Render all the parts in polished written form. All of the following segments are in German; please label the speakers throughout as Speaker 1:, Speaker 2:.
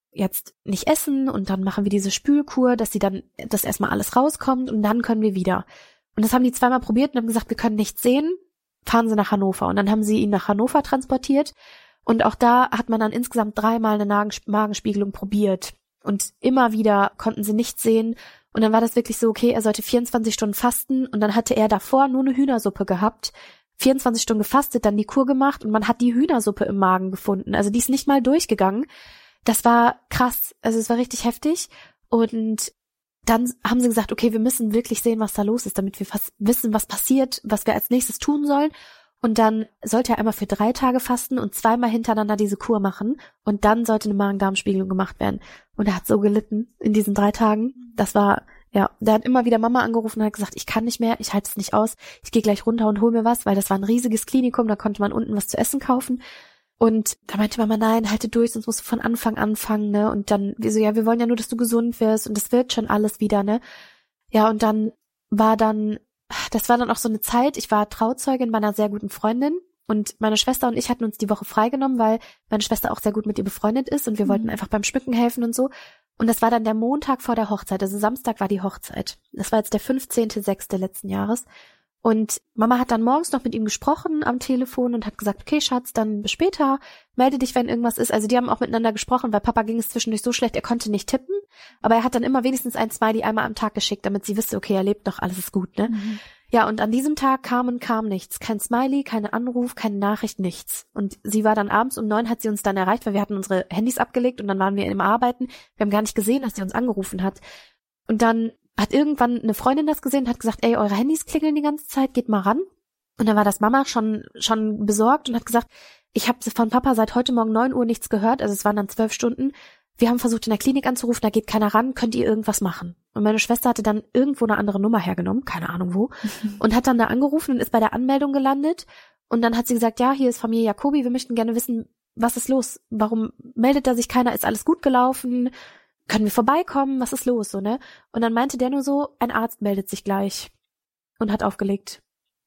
Speaker 1: jetzt nicht essen und dann machen wir diese Spülkur, dass dass erstmal alles rauskommt und dann können wir wieder. Und das haben die zweimal probiert und haben gesagt, wir können nichts sehen, fahren Sie nach Hannover. Und dann haben sie ihn nach Hannover transportiert und auch da hat man dann insgesamt 3-mal eine Magenspiegelung probiert und immer wieder konnten sie nichts sehen. Und dann war das wirklich so, okay, er sollte 24 Stunden fasten und dann hatte er davor nur eine Hühnersuppe gehabt, 24 Stunden gefastet, dann die Kur gemacht und man hat die Hühnersuppe im Magen gefunden. Also die ist nicht mal durchgegangen. Das war krass, also es war richtig heftig und dann haben sie gesagt, okay, wir müssen wirklich sehen, was da los ist, damit wir wissen, was passiert, was wir als nächstes tun sollen. Und dann sollte er einmal für 3 Tage fasten und 2-mal hintereinander diese Kur machen und dann sollte eine Magen-Darm-Spiegelung gemacht werden. Und er hat so gelitten in diesen 3 Tagen. Das war, ja, der hat immer wieder Mama angerufen und hat gesagt, ich kann nicht mehr, ich halte es nicht aus, ich gehe gleich runter und hol mir was, weil das war ein riesiges Klinikum, da konnte man unten was zu essen kaufen. Und da meinte Mama, nein, halte durch, sonst musst du von Anfang anfangen, ne? Und dann, wir so, ja, wir wollen ja nur, dass du gesund wirst und das wird schon alles wieder, ne? Ja, und das war dann auch so eine Zeit, ich war Trauzeugin bei einer sehr guten Freundin und meine Schwester und ich hatten uns die Woche freigenommen, weil meine Schwester auch sehr gut mit ihr befreundet ist und wir wollten einfach beim Schmücken helfen und so. Und das war dann der Montag vor der Hochzeit, also Samstag war die Hochzeit. Das war jetzt der 15.06. letzten Jahres. Und Mama hat dann morgens noch mit ihm gesprochen am Telefon und hat gesagt, okay, Schatz, dann bis später, melde dich, wenn irgendwas ist. Also die haben auch miteinander gesprochen, weil Papa ging es zwischendurch so schlecht, er konnte nicht tippen, aber er hat dann immer wenigstens ein Smiley einmal am Tag geschickt, damit sie wüsste, okay, er lebt noch, alles ist gut, ne? Mhm. Ja, und an diesem Tag kam nichts. Kein Smiley, keine Anruf, keine Nachricht, nichts. Und sie war dann abends um 9, hat sie uns dann erreicht, weil wir hatten unsere Handys abgelegt und dann waren wir im Arbeiten. Wir haben gar nicht gesehen, dass sie uns angerufen hat. Und dann hat irgendwann eine Freundin das gesehen und hat gesagt, ey, eure Handys klingeln die ganze Zeit, geht mal ran. Und dann war das Mama schon besorgt und hat gesagt, ich habe von Papa seit heute Morgen 9 Uhr nichts gehört, also es waren dann 12 Stunden. Wir haben versucht, in der Klinik anzurufen, da geht keiner ran, könnt ihr irgendwas machen? Und meine Schwester hatte dann irgendwo eine andere Nummer hergenommen, keine Ahnung wo, und hat dann da angerufen und ist bei der Anmeldung gelandet. Und dann hat sie gesagt, ja, hier ist Familie Jacobi, wir möchten gerne wissen, was ist los? Warum meldet da sich keiner? Ist alles gut gelaufen? Können wir vorbeikommen? Was ist los? So, ne? Und dann meinte der nur so, ein Arzt meldet sich gleich und hat aufgelegt.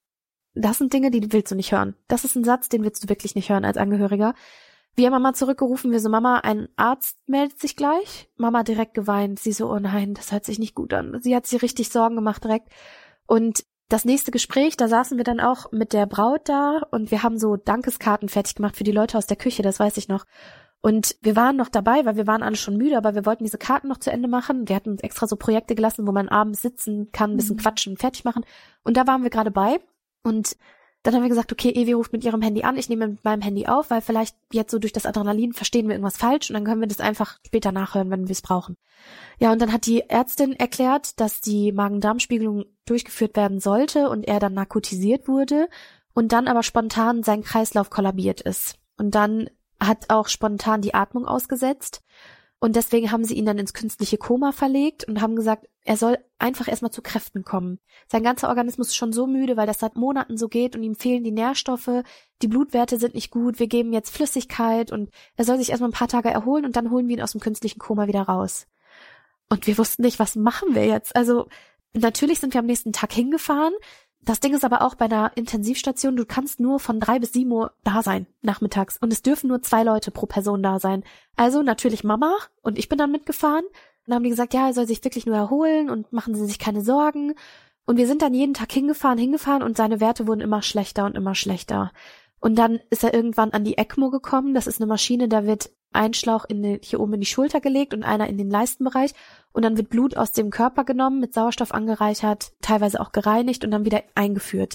Speaker 1: Das sind Dinge, die willst du nicht hören. Das ist ein Satz, den willst du wirklich nicht hören als Angehöriger. Wir haben Mama zurückgerufen, wir so, Mama, ein Arzt meldet sich gleich. Mama direkt geweint. Sie so, oh nein, das hört sich nicht gut an. Sie hat sich richtig Sorgen gemacht direkt. Und das nächste Gespräch, da saßen wir dann auch mit der Braut da und wir haben so Dankeskarten fertig gemacht für die Leute aus der Küche, das weiß ich noch. Und wir waren noch dabei, weil wir waren alle schon müde, aber wir wollten diese Karten noch zu Ende machen. Wir hatten uns extra so Projekte gelassen, wo man abends sitzen kann, ein bisschen quatschen, fertig machen. Und da waren wir gerade bei. Und dann haben wir gesagt, okay, Evi ruft mit ihrem Handy an, ich nehme mit meinem Handy auf, weil vielleicht jetzt so durch das Adrenalin verstehen wir irgendwas falsch und dann können wir das einfach später nachhören, wenn wir es brauchen. Ja, und dann hat die Ärztin erklärt, dass die Magen-Darm-Spiegelung durchgeführt werden sollte und er dann narkotisiert wurde und dann aber spontan sein Kreislauf kollabiert ist. Und dann hat auch spontan die Atmung ausgesetzt und deswegen haben sie ihn dann ins künstliche Koma verlegt und haben gesagt, er soll einfach erstmal zu Kräften kommen. Sein ganzer Organismus ist schon so müde, weil das seit Monaten so geht und ihm fehlen die Nährstoffe, die Blutwerte sind nicht gut, wir geben jetzt Flüssigkeit und er soll sich erstmal ein paar Tage erholen und dann holen wir ihn aus dem künstlichen Koma wieder raus. Und wir wussten nicht, was machen wir jetzt? Also natürlich sind wir am nächsten Tag hingefahren. Das Ding ist aber auch bei einer Intensivstation, du kannst nur von 3 bis 7 Uhr da sein, nachmittags. Und es dürfen nur 2 Leute pro Person da sein. Also natürlich Mama und ich bin dann mitgefahren. Und dann haben die gesagt, ja, er soll sich wirklich nur erholen und machen Sie sich keine Sorgen. Und wir sind dann jeden Tag hingefahren und seine Werte wurden immer schlechter und immer schlechter. Und dann ist er irgendwann an die ECMO gekommen. Das ist eine Maschine, da wird ein Schlauch hier oben in die Schulter gelegt und einer in den Leistenbereich. Und dann wird Blut aus dem Körper genommen, mit Sauerstoff angereichert, teilweise auch gereinigt und dann wieder eingeführt.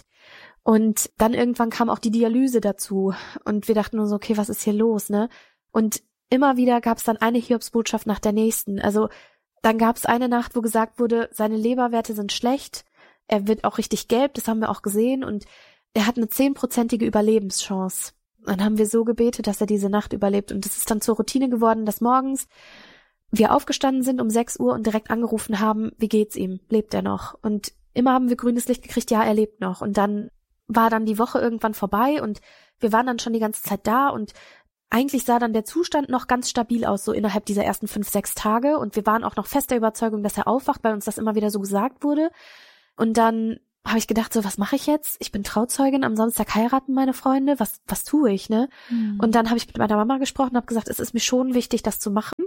Speaker 1: Und dann irgendwann kam auch die Dialyse dazu. Und wir dachten nur so, okay, was ist hier los, ne? Und immer wieder gab es dann eine Hiobsbotschaft nach der nächsten. Also dann gab es eine Nacht, wo gesagt wurde, seine Leberwerte sind schlecht. Er wird auch richtig gelb, das haben wir auch gesehen. Und er hat eine 10%ige Überlebenschance. Dann haben wir so gebetet, dass er diese Nacht überlebt. Und es ist dann zur Routine geworden, dass morgens wir aufgestanden sind um 6 Uhr und direkt angerufen haben, wie geht's ihm? Lebt er noch? Und immer haben wir grünes Licht gekriegt, ja, er lebt noch. Und dann war dann die Woche irgendwann vorbei und wir waren dann schon die ganze Zeit da und eigentlich sah dann der Zustand noch ganz stabil aus, so innerhalb dieser ersten 5, 6 Tage. Und wir waren auch noch fest der Überzeugung, dass er aufwacht, weil uns das immer wieder so gesagt wurde. Und dann habe ich gedacht, so, was mache ich jetzt? Ich bin Trauzeugin, am Samstag heiraten meine Freunde, was tue ich, ne? Und dann habe ich mit meiner Mama gesprochen und habe gesagt, es ist mir schon wichtig, das zu machen.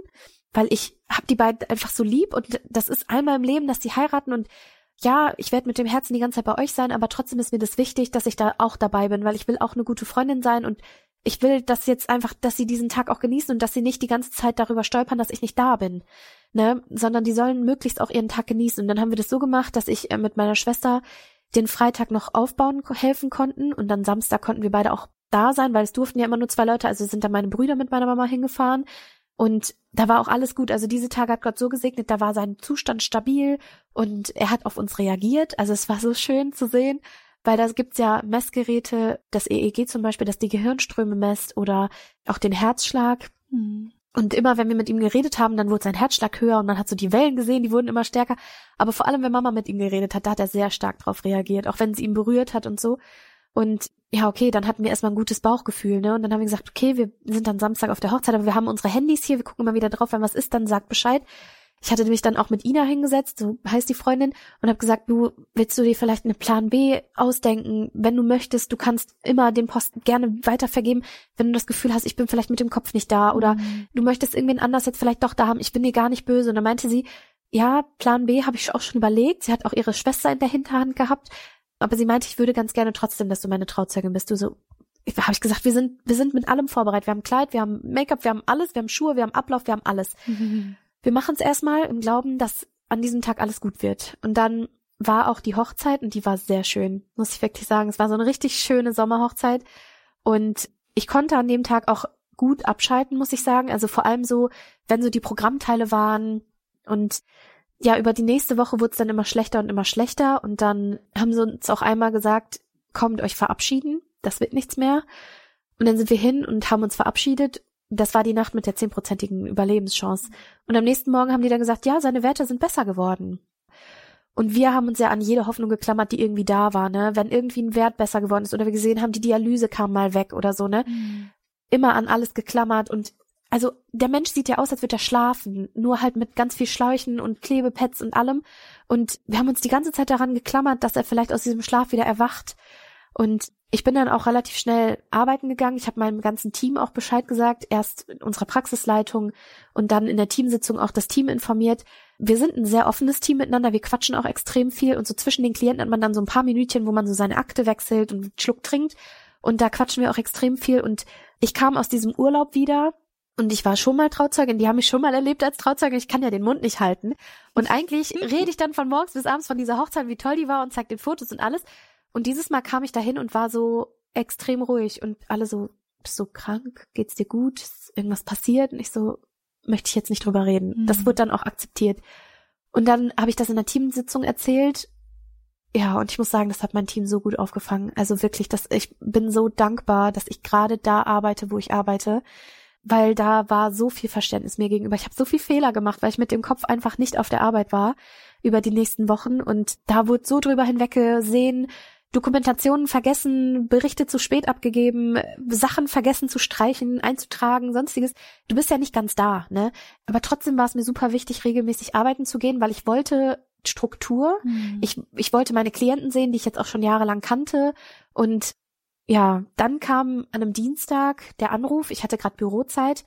Speaker 1: weil ich habe die beiden einfach so lieb und das ist einmal im Leben, dass die heiraten und ja, ich werde mit dem Herzen die ganze Zeit bei euch sein, aber trotzdem ist mir das wichtig, dass ich da auch dabei bin, weil ich will auch eine gute Freundin sein und ich will, dass jetzt einfach, dass sie diesen Tag auch genießen und dass sie nicht die ganze Zeit darüber stolpern, dass ich nicht da bin, ne, sondern die sollen möglichst auch ihren Tag genießen. Und dann haben wir das so gemacht, dass ich mit meiner Schwester den Freitag noch aufbauen helfen konnten und dann Samstag konnten wir beide auch da sein, weil es durften ja immer nur 2 Leute, also sind dann meine Brüder mit meiner Mama hingefahren und da war auch alles gut. Also diese Tage hat Gott so gesegnet, da war sein Zustand stabil und er hat auf uns reagiert. Also es war so schön zu sehen, weil da gibt's ja Messgeräte, das EEG zum Beispiel, das die Gehirnströme messt oder auch den Herzschlag. Und immer, wenn wir mit ihm geredet haben, dann wurde sein Herzschlag höher und man hat so die Wellen gesehen, die wurden immer stärker. Aber vor allem, wenn Mama mit ihm geredet hat, da hat er sehr stark drauf reagiert, auch wenn sie ihn berührt hat und so. Und ja, okay, dann hatten wir erstmal ein gutes Bauchgefühl, ne? Und dann haben wir gesagt, okay, wir sind dann Samstag auf der Hochzeit, aber wir haben unsere Handys hier, wir gucken immer wieder drauf, wenn was ist, dann sagt Bescheid. Ich hatte mich dann auch mit Ina hingesetzt, so heißt die Freundin, und habe gesagt, du, willst du dir vielleicht eine Plan B ausdenken? Wenn du möchtest, du kannst immer den Posten gerne weitervergeben, wenn du das Gefühl hast, ich bin vielleicht mit dem Kopf nicht da oder du möchtest irgendwen anders jetzt vielleicht doch da haben, ich bin dir gar nicht böse. Und dann meinte sie, ja, Plan B habe ich auch schon überlegt. Sie hat auch ihre Schwester in der Hinterhand gehabt, aber sie meinte, ich würde ganz gerne trotzdem, dass du meine Trauzeugin bist. Habe ich gesagt, wir sind mit allem vorbereitet. Wir haben Kleid, wir haben Make-up, wir haben alles, wir haben Schuhe, wir haben Ablauf, wir haben alles. Wir machen es erstmal im Glauben, dass an diesem Tag alles gut wird. Und dann war auch die Hochzeit und die war sehr schön, muss ich wirklich sagen. Es war so eine richtig schöne Sommerhochzeit und ich konnte an dem Tag auch gut abschalten, muss ich sagen. Also vor allem so, wenn so die Programmteile waren und ja, über die nächste Woche wurde es dann immer schlechter und dann haben sie uns auch einmal gesagt, kommt euch verabschieden, das wird nichts mehr. Und dann sind wir hin und haben uns verabschiedet. Das war die Nacht mit der 10%igen Überlebenschance. Und am nächsten Morgen haben die dann gesagt, ja, seine Werte sind besser geworden. Und wir haben uns ja an jede Hoffnung geklammert, die irgendwie da war, ne? Wenn irgendwie ein Wert besser geworden ist oder wir gesehen haben, die Dialyse kam mal weg oder so, ne? Immer an alles geklammert und also der Mensch sieht ja aus, als würde er schlafen, nur halt mit ganz viel Schläuchen und Klebepads und allem. Und wir haben uns die ganze Zeit daran geklammert, dass er vielleicht aus diesem Schlaf wieder erwacht. Und ich bin dann auch relativ schnell arbeiten gegangen. Ich habe meinem ganzen Team auch Bescheid gesagt, erst in unserer Praxisleitung und dann in der Teamsitzung auch das Team informiert. Wir sind ein sehr offenes Team miteinander, wir quatschen auch extrem viel und so zwischen den Klienten hat man dann so ein paar Minütchen, wo man so seine Akte wechselt und einen Schluck trinkt und da quatschen wir auch extrem viel und ich kam aus diesem Urlaub wieder und ich war schon mal Trauzeugin, die haben mich schon mal erlebt als Trauzeugin, ich kann ja den Mund nicht halten und eigentlich rede ich dann von morgens bis abends von dieser Hochzeit, wie toll die war und zeig den Fotos und alles. Und dieses Mal kam ich dahin und war so extrem ruhig und alle so, bist du krank? Geht's dir gut? Ist irgendwas passiert? Und ich so, möchte ich jetzt nicht drüber reden. Das wurde dann auch akzeptiert. Und dann habe ich das in der Teamsitzung erzählt. Ja, und ich muss sagen, das hat mein Team so gut aufgefangen. Also wirklich, ich bin so dankbar, dass ich gerade da arbeite, wo ich arbeite, weil da war so viel Verständnis mir gegenüber. Ich habe so viel Fehler gemacht, weil ich mit dem Kopf einfach nicht auf der Arbeit war über die nächsten Wochen und da wurde so drüber hinweggesehen, Dokumentationen vergessen, Berichte zu spät abgegeben, Sachen vergessen zu streichen, einzutragen, sonstiges. Du bist ja nicht ganz da, ne? Aber trotzdem war es mir super wichtig, regelmäßig arbeiten zu gehen, weil ich wollte Struktur. Ich wollte meine Klienten sehen, die ich jetzt auch schon jahrelang kannte. Und ja, dann kam an einem Dienstag der Anruf, ich hatte gerade Bürozeit.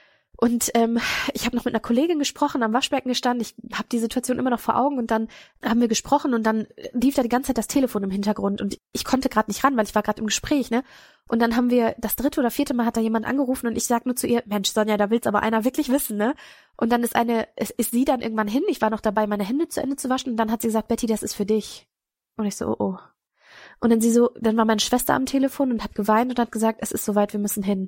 Speaker 1: Und ich habe noch mit einer Kollegin gesprochen, am Waschbecken gestanden, ich habe die Situation immer noch vor Augen und dann haben wir gesprochen und dann lief da die ganze Zeit das Telefon im Hintergrund und ich konnte gerade nicht ran, weil ich war gerade im Gespräch, ne? Und dann haben wir das 3. oder 4. Mal hat da jemand angerufen und ich sag nur zu ihr, Mensch Sonja, da will's aber einer wirklich wissen, ne? Und dann ist sie dann irgendwann hin, ich war noch dabei, meine Hände zu Ende zu waschen und dann hat sie gesagt, Betty, das ist für dich. Und ich so, oh. Und dann war meine Schwester am Telefon und hat geweint und hat gesagt, es ist soweit, wir müssen hin.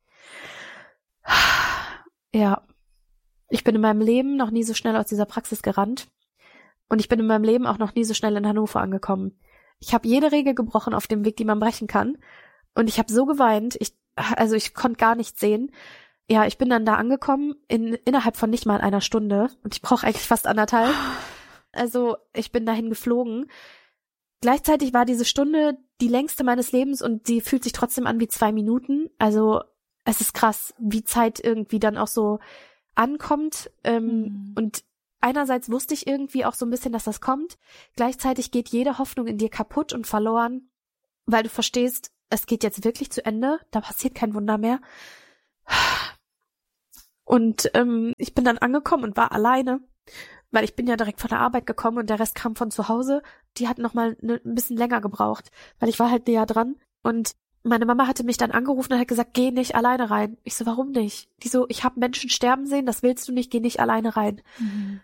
Speaker 1: Ja, ich bin in meinem Leben noch nie so schnell aus dieser Praxis gerannt und ich bin in meinem Leben auch noch nie so schnell in Hannover angekommen. Ich habe jede Regel gebrochen auf dem Weg, die man brechen kann und ich habe so geweint, ich konnte gar nichts sehen. Ja, ich bin dann da angekommen innerhalb von nicht mal einer Stunde und ich brauche eigentlich fast 1,5. Also ich bin dahin geflogen. Gleichzeitig war diese Stunde die längste meines Lebens und sie fühlt sich trotzdem an wie 2 Minuten. Also es ist krass, wie Zeit irgendwie dann auch so ankommt. Und einerseits wusste ich irgendwie auch so ein bisschen, dass das kommt. Gleichzeitig geht jede Hoffnung in dir kaputt und verloren, weil du verstehst, es geht jetzt wirklich zu Ende. Da passiert kein Wunder mehr. Und ich bin dann angekommen und war alleine, weil ich bin ja direkt von der Arbeit gekommen und der Rest kam von zu Hause. Die hat nochmal ein bisschen länger gebraucht, weil ich war halt näher dran. Und meine Mama hatte mich dann angerufen und hat gesagt, geh nicht alleine rein. Ich so, warum nicht? Die so, ich habe Menschen sterben sehen, das willst du nicht, geh nicht alleine rein. Mhm.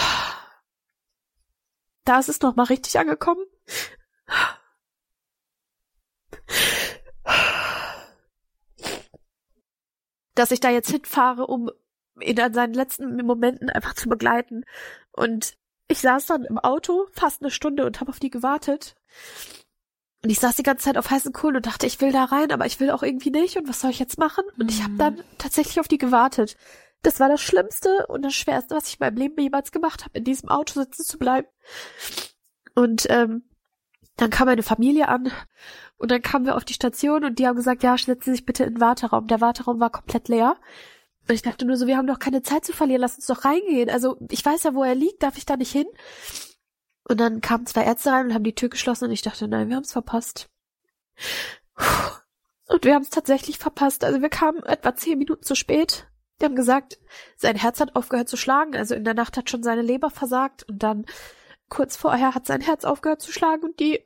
Speaker 1: Da ist es nochmal richtig angekommen. Dass ich da jetzt hinfahre, um ihn an seinen letzten Momenten einfach zu begleiten. Und ich saß dann im Auto fast eine Stunde und habe auf die gewartet. Und ich saß die ganze Zeit auf heißen Kohlen und dachte, ich will da rein, aber ich will auch irgendwie nicht. Und was soll ich jetzt machen? Und ich habe dann tatsächlich auf die gewartet. Das war das Schlimmste und das Schwerste, was ich in meinem Leben jemals gemacht habe, in diesem Auto sitzen zu bleiben. Und dann kam meine Familie an und dann kamen wir auf die Station und die haben gesagt, ja, setzen Sie sich bitte in den Warteraum. Der Warteraum war komplett leer. Und ich dachte nur so, wir haben doch keine Zeit zu verlieren, lass uns doch reingehen. Also ich weiß ja, wo er liegt, darf ich da nicht hin? Und dann kamen 2 Ärzte rein und haben die Tür geschlossen und ich dachte, nein, wir haben es verpasst. Und wir haben es tatsächlich verpasst. Also wir kamen etwa 10 Minuten zu spät. Die haben gesagt, sein Herz hat aufgehört zu schlagen. Also in der Nacht hat schon seine Leber versagt und dann kurz vorher hat sein Herz aufgehört zu schlagen und die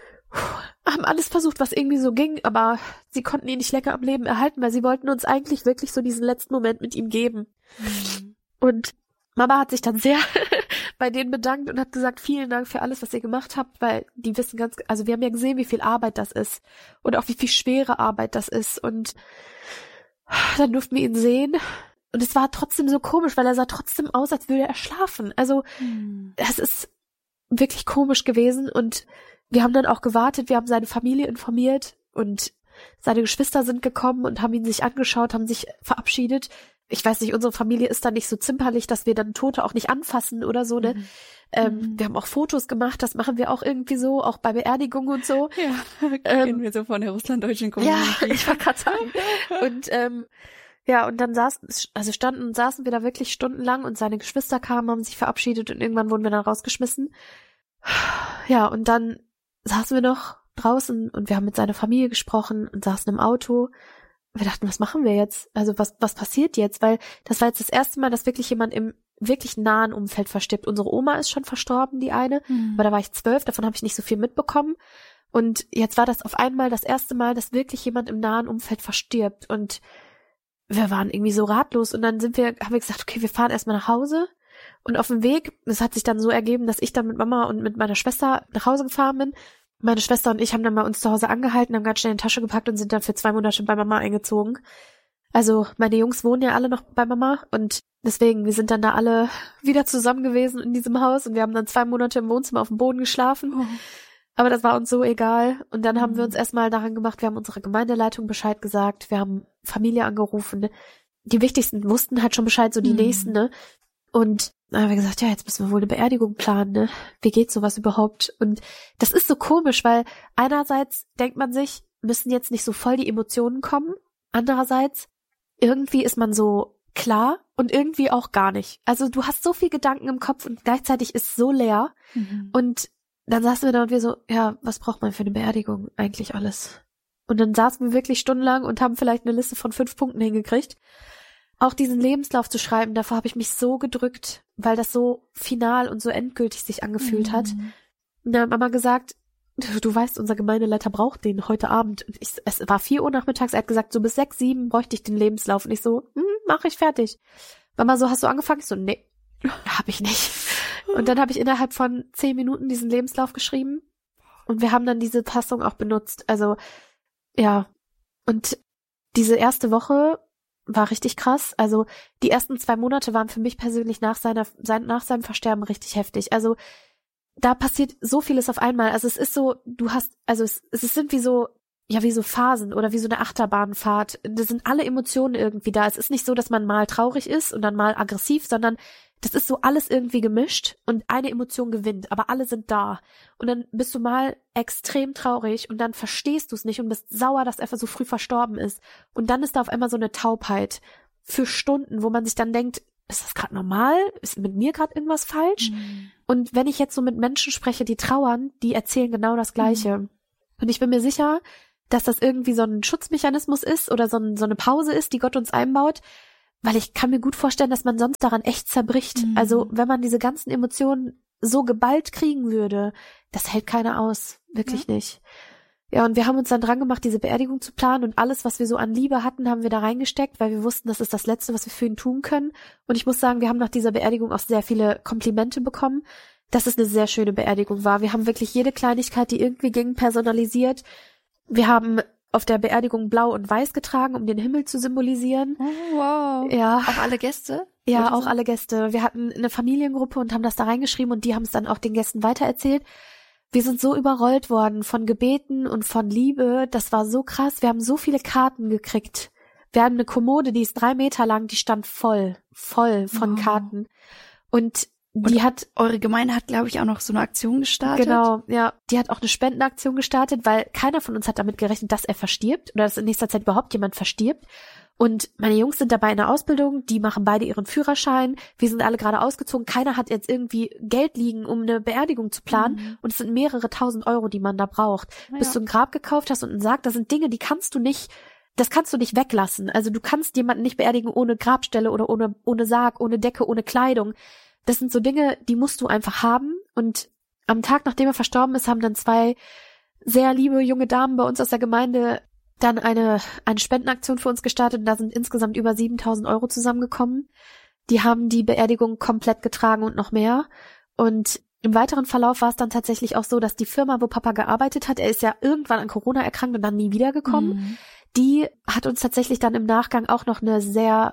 Speaker 1: haben alles versucht, was irgendwie so ging, aber sie konnten ihn nicht länger am Leben erhalten, weil sie wollten uns eigentlich wirklich so diesen letzten Moment mit ihm geben. Mhm. Und Mama hat sich dann sehr bei denen bedankt und hat gesagt, vielen Dank für alles, was ihr gemacht habt, weil die wissen also wir haben ja gesehen, wie viel Arbeit das ist und auch wie viel schwere Arbeit das ist und dann durften wir ihn sehen und es war trotzdem so komisch, weil er sah trotzdem aus, als würde er schlafen. Also es ist wirklich komisch gewesen und wir haben dann auch gewartet, wir haben seine Familie informiert und seine Geschwister sind gekommen und haben ihn sich angeschaut, haben sich verabschiedet. Ich weiß nicht, unsere Familie ist da nicht so zimperlich, dass wir dann Tote auch nicht anfassen oder so, ne? Wir haben auch Fotos gemacht, das machen wir auch irgendwie so, auch bei Beerdigungen und so.
Speaker 2: Ja, kennen wir so von der russlanddeutschen Community.
Speaker 1: Ja, ich wollte gerade sagen. Und ja, und dann saßen wir da wirklich stundenlang und seine Geschwister kamen, haben sich verabschiedet und irgendwann wurden wir dann rausgeschmissen. Ja, und dann saßen wir noch draußen und wir haben mit seiner Familie gesprochen und saßen im Auto. Wir dachten, was machen wir jetzt? Also was passiert jetzt? Weil das war jetzt das erste Mal, dass wirklich jemand im wirklich nahen Umfeld verstirbt. Unsere Oma ist schon verstorben, die eine, aber da war ich 12, davon habe ich nicht so viel mitbekommen. Und jetzt war das auf einmal das erste Mal, dass wirklich jemand im nahen Umfeld verstirbt. Und wir waren irgendwie so ratlos und dann haben wir gesagt, okay, wir fahren erstmal nach Hause. Und auf dem Weg, es hat sich dann so ergeben, dass ich dann mit Mama und mit meiner Schwester nach Hause gefahren bin. Meine Schwester und ich haben dann bei uns zu Hause angehalten, haben ganz schnell in die Tasche gepackt und sind dann für 2 Monate bei Mama eingezogen. Also meine Jungs wohnen ja alle noch bei Mama und deswegen, wir sind dann da alle wieder zusammen gewesen in diesem Haus und wir haben dann 2 Monate im Wohnzimmer auf dem Boden geschlafen. Oh. Aber das war uns so egal. Und dann haben wir uns erstmal daran gemacht, wir haben unserer Gemeindeleitung Bescheid gesagt, wir haben Familie angerufen. Die Wichtigsten wussten halt schon Bescheid, so die Nächsten, ne? Und dann haben wir gesagt, ja, jetzt müssen wir wohl eine Beerdigung planen, ne? Wie geht sowas überhaupt? Und das ist so komisch, weil einerseits denkt man sich, müssen jetzt nicht so voll die Emotionen kommen. Andererseits, irgendwie ist man so klar und irgendwie auch gar nicht. Also du hast so viel Gedanken im Kopf und gleichzeitig ist es so leer. Und dann saßen wir da und wir so, ja, was braucht man für eine Beerdigung? Eigentlich alles. Und dann saßen wir wirklich stundenlang und haben vielleicht eine Liste von 5 Punkten hingekriegt. Auch diesen Lebenslauf zu schreiben, davor habe ich mich so gedrückt, weil das so final und so endgültig sich angefühlt hat. Und dann hat Mama gesagt, du weißt, unser Gemeindeleiter braucht den heute Abend. Und es war 4 Uhr nachmittags, er hat gesagt, so bis 6, 7 bräuchte ich den Lebenslauf. Und ich so, mach ich fertig. Mama so, hast du angefangen? Ich so, nee, hab ich nicht. Und dann habe ich innerhalb von 10 Minuten diesen Lebenslauf geschrieben. Und wir haben dann diese Passung auch benutzt. Also, ja. Und diese erste Woche war richtig krass. Also die ersten 2 Monate waren für mich persönlich nach seinem Versterben richtig heftig. Also da passiert so vieles auf einmal. Also es ist so, es sind wie so Phasen oder wie so eine Achterbahnfahrt. Da sind alle Emotionen irgendwie da. Es ist nicht so, dass man mal traurig ist und dann mal aggressiv, sondern das ist so alles irgendwie gemischt und eine Emotion gewinnt, aber alle sind da. Und dann bist du mal extrem traurig und dann verstehst du es nicht und bist sauer, dass er so früh verstorben ist. Und dann ist da auf einmal so eine Taubheit für Stunden, wo man sich dann denkt, ist das gerade normal? Ist mit mir gerade irgendwas falsch? Und wenn ich jetzt so mit Menschen spreche, die trauern, die erzählen genau das Gleiche. Und ich bin mir sicher, dass das irgendwie so ein Schutzmechanismus ist oder so eine Pause ist, die Gott uns einbaut, weil ich kann mir gut vorstellen, dass man sonst daran echt zerbricht. Also wenn man diese ganzen Emotionen so geballt kriegen würde, das hält keiner aus. Wirklich nicht. Ja, und wir haben uns dann dran gemacht, diese Beerdigung zu planen und alles, was wir so an Liebe hatten, haben wir da reingesteckt, weil wir wussten, das ist das Letzte, was wir für ihn tun können. Und ich muss sagen, wir haben nach dieser Beerdigung auch sehr viele Komplimente bekommen, dass es eine sehr schöne Beerdigung war. Wir haben wirklich jede Kleinigkeit, die irgendwie ging, personalisiert. Wir haben auf der Beerdigung blau und weiß getragen, um den Himmel zu symbolisieren.
Speaker 2: Oh, wow.
Speaker 1: Ja.
Speaker 2: Auch alle Gäste?
Speaker 1: Ja, auch alle Gäste. Wir hatten eine Familiengruppe und haben das da reingeschrieben und die haben es dann auch den Gästen weitererzählt. Wir sind so überrollt worden von Gebeten und von Liebe. Das war so krass. Wir haben so viele Karten gekriegt. Wir haben eine Kommode, die ist 3 Meter lang, die stand voll von Karten. Und
Speaker 2: eure Gemeinde hat, glaube ich, auch noch so eine Aktion gestartet.
Speaker 1: Genau, ja. Die hat auch eine Spendenaktion gestartet, weil keiner von uns hat damit gerechnet, dass er verstirbt oder dass in nächster Zeit überhaupt jemand verstirbt. Und meine Jungs sind dabei in der Ausbildung, die machen beide ihren Führerschein. Wir sind alle gerade ausgezogen. Keiner hat jetzt irgendwie Geld liegen, um eine Beerdigung zu planen. Und es sind mehrere 1000 Euro, die man da braucht. Ja. Bis du ein Grab gekauft hast und einen Sarg, das sind Dinge, das kannst du nicht weglassen. Also du kannst jemanden nicht beerdigen ohne Grabstelle oder ohne Sarg, ohne Decke, ohne Kleidung. Das sind so Dinge, die musst du einfach haben. Und am Tag, nachdem er verstorben ist, haben dann 2 sehr liebe junge Damen bei uns aus der Gemeinde dann eine Spendenaktion für uns gestartet und da sind insgesamt über 7.000 Euro zusammengekommen. Die haben die Beerdigung komplett getragen und noch mehr. Und im weiteren Verlauf war es dann tatsächlich auch so, dass die Firma, wo Papa gearbeitet hat, er ist ja irgendwann an Corona erkrankt und dann nie wiedergekommen, die hat uns tatsächlich dann im Nachgang auch noch eine sehr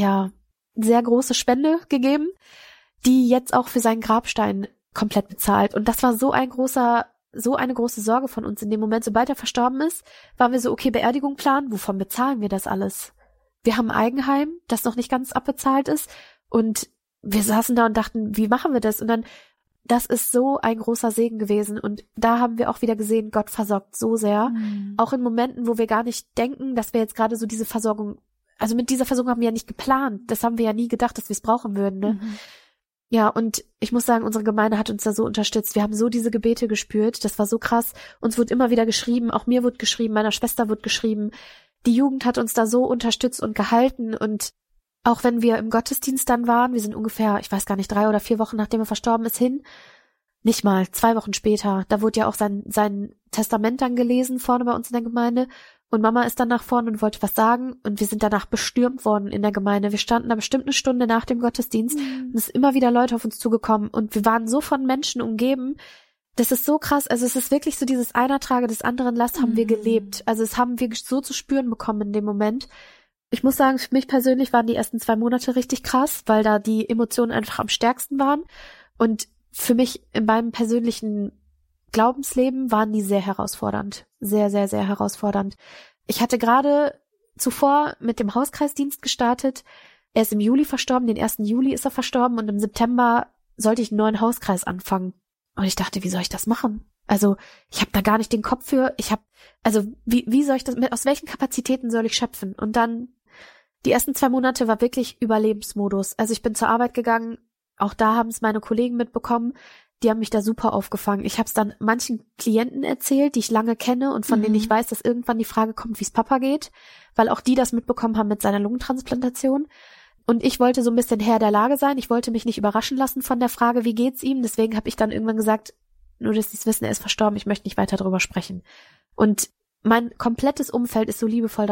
Speaker 1: große Spende gegeben, die jetzt auch für seinen Grabstein komplett bezahlt. Und das war so eine große Sorge von uns in dem Moment. Sobald er verstorben ist, waren wir so, okay, Beerdigung planen, wovon bezahlen wir das alles? Wir haben ein Eigenheim, das noch nicht ganz abbezahlt ist und wir saßen da und dachten, wie machen wir das? Und dann, das ist so ein großer Segen gewesen und da haben wir auch wieder gesehen, Gott versorgt so sehr. Auch in Momenten, wo wir gar nicht denken, dass wir jetzt gerade so diese Versorgung, also mit dieser Versorgung haben wir ja nicht geplant. Das haben wir ja nie gedacht, dass wir es brauchen würden, ne? Ja, und ich muss sagen, unsere Gemeinde hat uns da so unterstützt. Wir haben so diese Gebete gespürt. Das war so krass. Uns wird immer wieder geschrieben, auch mir wird geschrieben, meiner Schwester wird geschrieben. Die Jugend hat uns da so unterstützt und gehalten. Und auch wenn wir im Gottesdienst dann waren, wir sind ungefähr, ich weiß gar nicht, 3 oder 4 Wochen, nachdem er verstorben ist, nicht mal, 2 Wochen später. Da wurde ja auch sein Testament dann gelesen vorne bei uns in der Gemeinde. Und Mama ist dann nach vorne und wollte was sagen und wir sind danach bestürmt worden in der Gemeinde. Wir standen da bestimmt 1 Stunde nach dem Gottesdienst und es sind immer wieder Leute auf uns zugekommen und wir waren so von Menschen umgeben. Das ist so krass. Also es ist wirklich so dieses einer trage des anderen Last haben wir gelebt. Also es haben wir so zu spüren bekommen in dem Moment. Ich muss sagen, für mich persönlich waren die ersten 2 Monate richtig krass, weil da die Emotionen einfach am stärksten waren. Und für mich in meinem persönlichen Glaubensleben waren die sehr herausfordernd. Sehr, sehr, sehr herausfordernd. Ich hatte gerade zuvor mit dem Hauskreisdienst gestartet. Er ist im Juli verstorben, den 1. Juli ist er verstorben und im September sollte ich einen neuen Hauskreis anfangen. Und ich dachte, wie soll ich das machen? Also ich habe da gar nicht den Kopf für. Wie soll ich das, aus welchen Kapazitäten soll ich schöpfen? Und dann, die ersten 2 Monate war wirklich Überlebensmodus. Also ich bin zur Arbeit gegangen, auch da haben es meine Kollegen mitbekommen. Die haben mich da super aufgefangen. Ich habe es dann manchen Klienten erzählt, die ich lange kenne und von denen ich weiß, dass irgendwann die Frage kommt, wie es Papa geht, weil auch die das mitbekommen haben mit seiner Lungentransplantation. Und ich wollte so ein bisschen Herr der Lage sein. Ich wollte mich nicht überraschen lassen von der Frage, wie geht's ihm. Deswegen habe ich dann irgendwann gesagt, nur dass sie es wissen, er ist verstorben, ich möchte nicht weiter darüber sprechen. Und mein komplettes Umfeld ist so liebevoll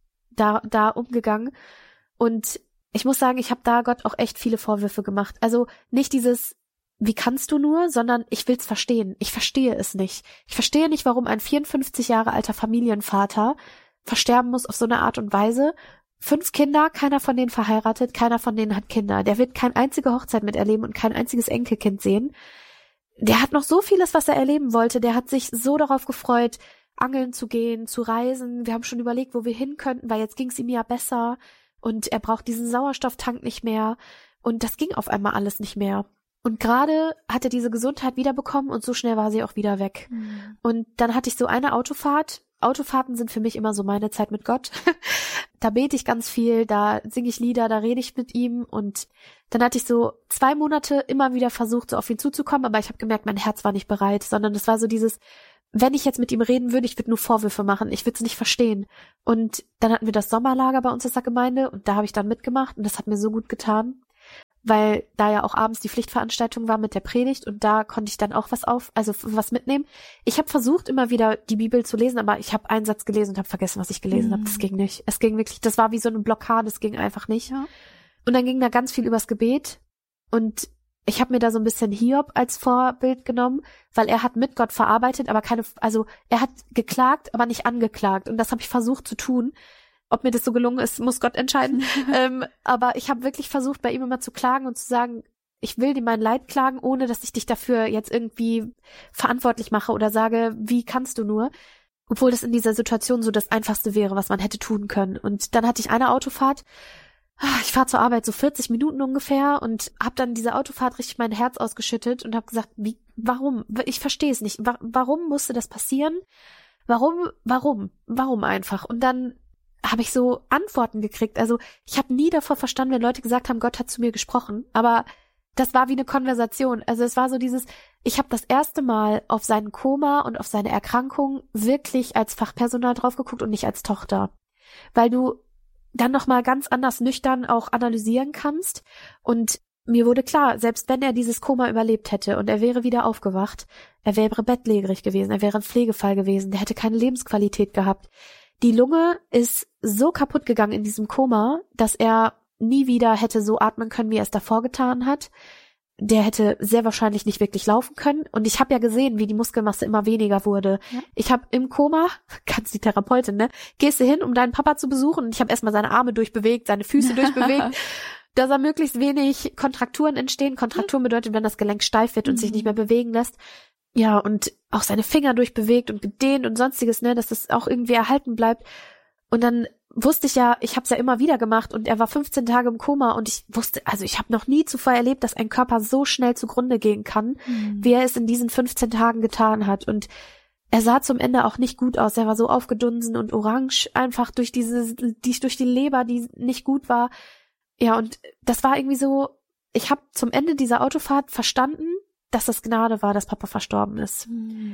Speaker 1: da umgegangen. Und ich muss sagen, ich habe da Gott auch echt viele Vorwürfe gemacht. Also nicht dieses wie kannst du nur, sondern ich will's verstehen. Ich verstehe es nicht. Ich verstehe nicht, warum ein 54 Jahre alter Familienvater versterben muss auf so eine Art und Weise. 5 Kinder, keiner von denen verheiratet, keiner von denen hat Kinder. Der wird keine einzige Hochzeit miterleben und kein einziges Enkelkind sehen. Der hat noch so vieles, was er erleben wollte. Der hat sich so darauf gefreut, angeln zu gehen, zu reisen. Wir haben schon überlegt, wo wir hin könnten, weil jetzt ging's ihm ja besser. Und er braucht diesen Sauerstofftank nicht mehr. Und das ging auf einmal alles nicht mehr. Und gerade hat er diese Gesundheit wiederbekommen und so schnell war sie auch wieder weg. Und dann hatte ich so eine Autofahrt. Autofahrten sind für mich immer so meine Zeit mit Gott. Da bete ich ganz viel, da singe ich Lieder, da rede ich mit ihm. Und dann hatte ich so 2 Monate immer wieder versucht, so auf ihn zuzukommen, aber ich habe gemerkt, mein Herz war nicht bereit, sondern es war so dieses, wenn ich jetzt mit ihm reden würde, ich würde nur Vorwürfe machen, ich würde es nicht verstehen. Und dann hatten wir das Sommerlager bei uns aus der Gemeinde und da habe ich dann mitgemacht und das hat mir so gut getan, weil da ja auch abends die Pflichtveranstaltung war mit der Predigt und da konnte ich dann auch was mitnehmen. Ich habe versucht, immer wieder die Bibel zu lesen, aber ich habe einen Satz gelesen und habe vergessen, was ich gelesen habe. Das ging nicht. Es ging wirklich, das war wie so eine Blockade, es ging einfach nicht.
Speaker 2: Ja.
Speaker 1: Und dann ging da ganz viel übers Gebet und ich habe mir da so ein bisschen Hiob als Vorbild genommen, weil er hat mit Gott verarbeitet, aber er hat geklagt, aber nicht angeklagt. Und das habe ich versucht zu tun. Ob mir das so gelungen ist, muss Gott entscheiden. Aber ich habe wirklich versucht, bei ihm immer zu klagen und zu sagen, ich will dir mein Leid klagen, ohne dass ich dich dafür jetzt irgendwie verantwortlich mache oder sage, wie kannst du nur? Obwohl das in dieser Situation so das Einfachste wäre, was man hätte tun können. Und dann hatte ich eine Autofahrt. Ich fahre zur Arbeit so 40 Minuten ungefähr und habe dann diese Autofahrt richtig mein Herz ausgeschüttet und habe gesagt, warum? Ich verstehe es nicht. Warum musste das passieren? Warum einfach? Und dann habe ich so Antworten gekriegt. Also ich habe nie davor verstanden, wenn Leute gesagt haben, Gott hat zu mir gesprochen. Aber das war wie eine Konversation. Also es war so ich habe das erste Mal auf seinen Koma und auf seine Erkrankung wirklich als Fachpersonal drauf geguckt und nicht als Tochter. Weil du dann nochmal ganz anders nüchtern auch analysieren kannst. Und mir wurde klar, selbst wenn er dieses Koma überlebt hätte und er wäre wieder aufgewacht, er wäre bettlägerig gewesen, er wäre ein Pflegefall gewesen, der hätte keine Lebensqualität gehabt. Die Lunge ist so kaputt gegangen in diesem Koma, dass er nie wieder hätte so atmen können, wie er es davor getan hat. Der hätte sehr wahrscheinlich nicht wirklich laufen können. Und ich habe ja gesehen, wie die Muskelmasse immer weniger wurde. Ja. Ich habe im Koma, ganz die Therapeutin, ne, gehst du hin, um deinen Papa zu besuchen. Und ich habe erstmal seine Arme durchbewegt, seine Füße durchbewegt, dass da möglichst wenig Kontrakturen entstehen. Kontrakturen bedeutet, wenn das Gelenk steif wird und sich nicht mehr bewegen lässt. Ja, und auch seine Finger durchbewegt und gedehnt und sonstiges, ne, dass das auch irgendwie erhalten bleibt. Und dann wusste ich ja, ich habe es ja immer wieder gemacht und er war 15 Tage im Koma und ich wusste, also ich habe noch nie zuvor erlebt, dass ein Körper so schnell zugrunde gehen kann, wie er es in diesen 15 Tagen getan hat. Und er sah zum Ende auch nicht gut aus. Er war so aufgedunsen und orange, einfach durch die Leber, die nicht gut war. Ja, und das war irgendwie so, ich habe zum Ende dieser Autofahrt verstanden, dass das Gnade war, dass Papa verstorben ist.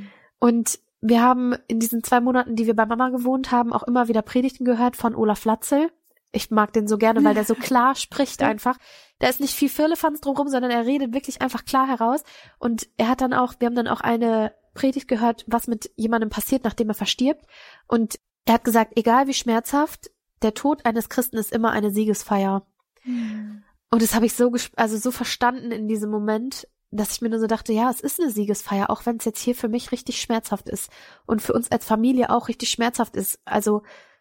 Speaker 1: Und wir haben in diesen 2 Monaten, die wir bei Mama gewohnt haben, auch immer wieder Predigten gehört von Olaf Latzel. Ich mag den so gerne, weil der so klar spricht einfach. Da ist nicht viel Firlefanz drumherum, sondern er redet wirklich einfach klar heraus. Und wir haben dann auch eine Predigt gehört, was mit jemandem passiert, nachdem er verstirbt. Und er hat gesagt, egal wie schmerzhaft, der Tod eines Christen ist immer eine Siegesfeier. Und das habe ich so verstanden in diesem Moment, dass ich mir nur so dachte, ja, es ist eine Siegesfeier, auch wenn es jetzt hier für mich richtig schmerzhaft ist und für uns als Familie auch richtig schmerzhaft ist. Also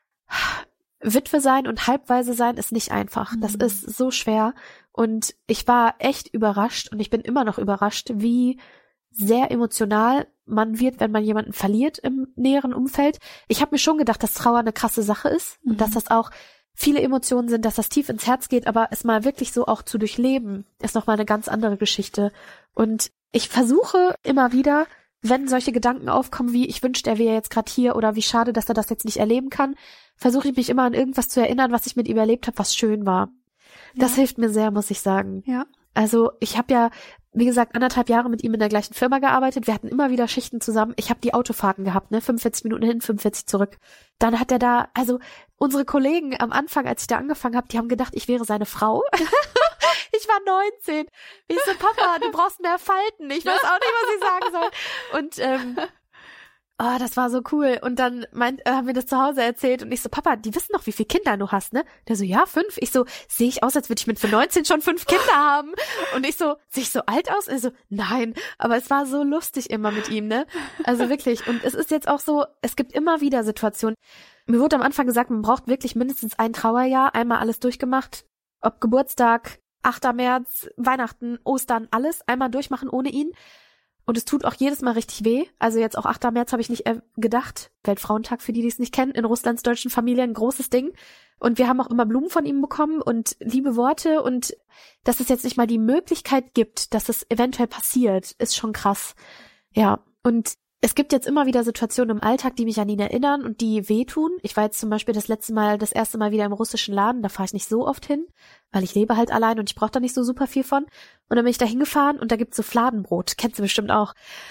Speaker 1: Witwe sein und Halbwaise sein ist nicht einfach. Das ist so schwer und ich war echt überrascht und ich bin immer noch überrascht, wie sehr emotional man wird, wenn man jemanden verliert im näheren Umfeld. Ich habe mir schon gedacht, dass Trauer eine krasse Sache ist und dass das auch viele Emotionen sind, dass das tief ins Herz geht, aber es mal wirklich so auch zu durchleben, ist nochmal eine ganz andere Geschichte. Und ich versuche immer wieder, wenn solche Gedanken aufkommen wie, ich wünschte, er wäre jetzt gerade hier oder wie schade, dass er das jetzt nicht erleben kann, versuche ich mich immer an irgendwas zu erinnern, was ich mit ihm erlebt habe, was schön war. Ja. Das hilft mir sehr, muss ich sagen. Ja. Also ich habe ja, wie gesagt, 1,5 Jahre mit ihm in der gleichen Firma gearbeitet. Wir hatten immer wieder Schichten zusammen. Ich habe die Autofahrten gehabt, 45 Minuten hin, 45 zurück. Dann hat er unsere Kollegen am Anfang, als ich da angefangen habe, die haben gedacht, ich wäre seine Frau. Ich war 19. Ich so, Papa, du brauchst mehr Falten. Ich weiß auch nicht, was ich sagen soll. Und das war so cool. Und dann haben wir das zu Hause erzählt und ich so, Papa, die wissen doch, wie viele Kinder du hast, ne? Der so, ja, 5. Ich so, sehe ich aus, als würde ich mit 19 schon 5 Kinder haben? Und ich so, sehe ich so alt aus? Er so, nein. Aber es war so lustig immer mit ihm, ne? Also wirklich. Und es ist jetzt auch so, es gibt immer wieder Situationen. Mir wurde am Anfang gesagt, man braucht wirklich mindestens ein Trauerjahr, einmal alles durchgemacht. Ob Geburtstag, 8. März, Weihnachten, Ostern, alles einmal durchmachen ohne ihn. Und es tut auch jedes Mal richtig weh. Also jetzt auch 8. März habe ich nicht gedacht. Weltfrauentag, für die, die es nicht kennen. In Russlands deutschen Familien ein großes Ding. Und wir haben auch immer Blumen von ihm bekommen und liebe Worte. Und dass es jetzt nicht mal die Möglichkeit gibt, dass es eventuell passiert, ist schon krass. Ja, und es gibt jetzt immer wieder Situationen im Alltag, die mich an ihn erinnern und die wehtun. Ich war jetzt zum Beispiel das erste Mal wieder im russischen Laden. Da fahre ich nicht so oft hin, weil ich lebe halt allein und ich brauche da nicht so super viel von. Und dann bin ich da hingefahren und da gibt's so Fladenbrot. Kennst du bestimmt auch.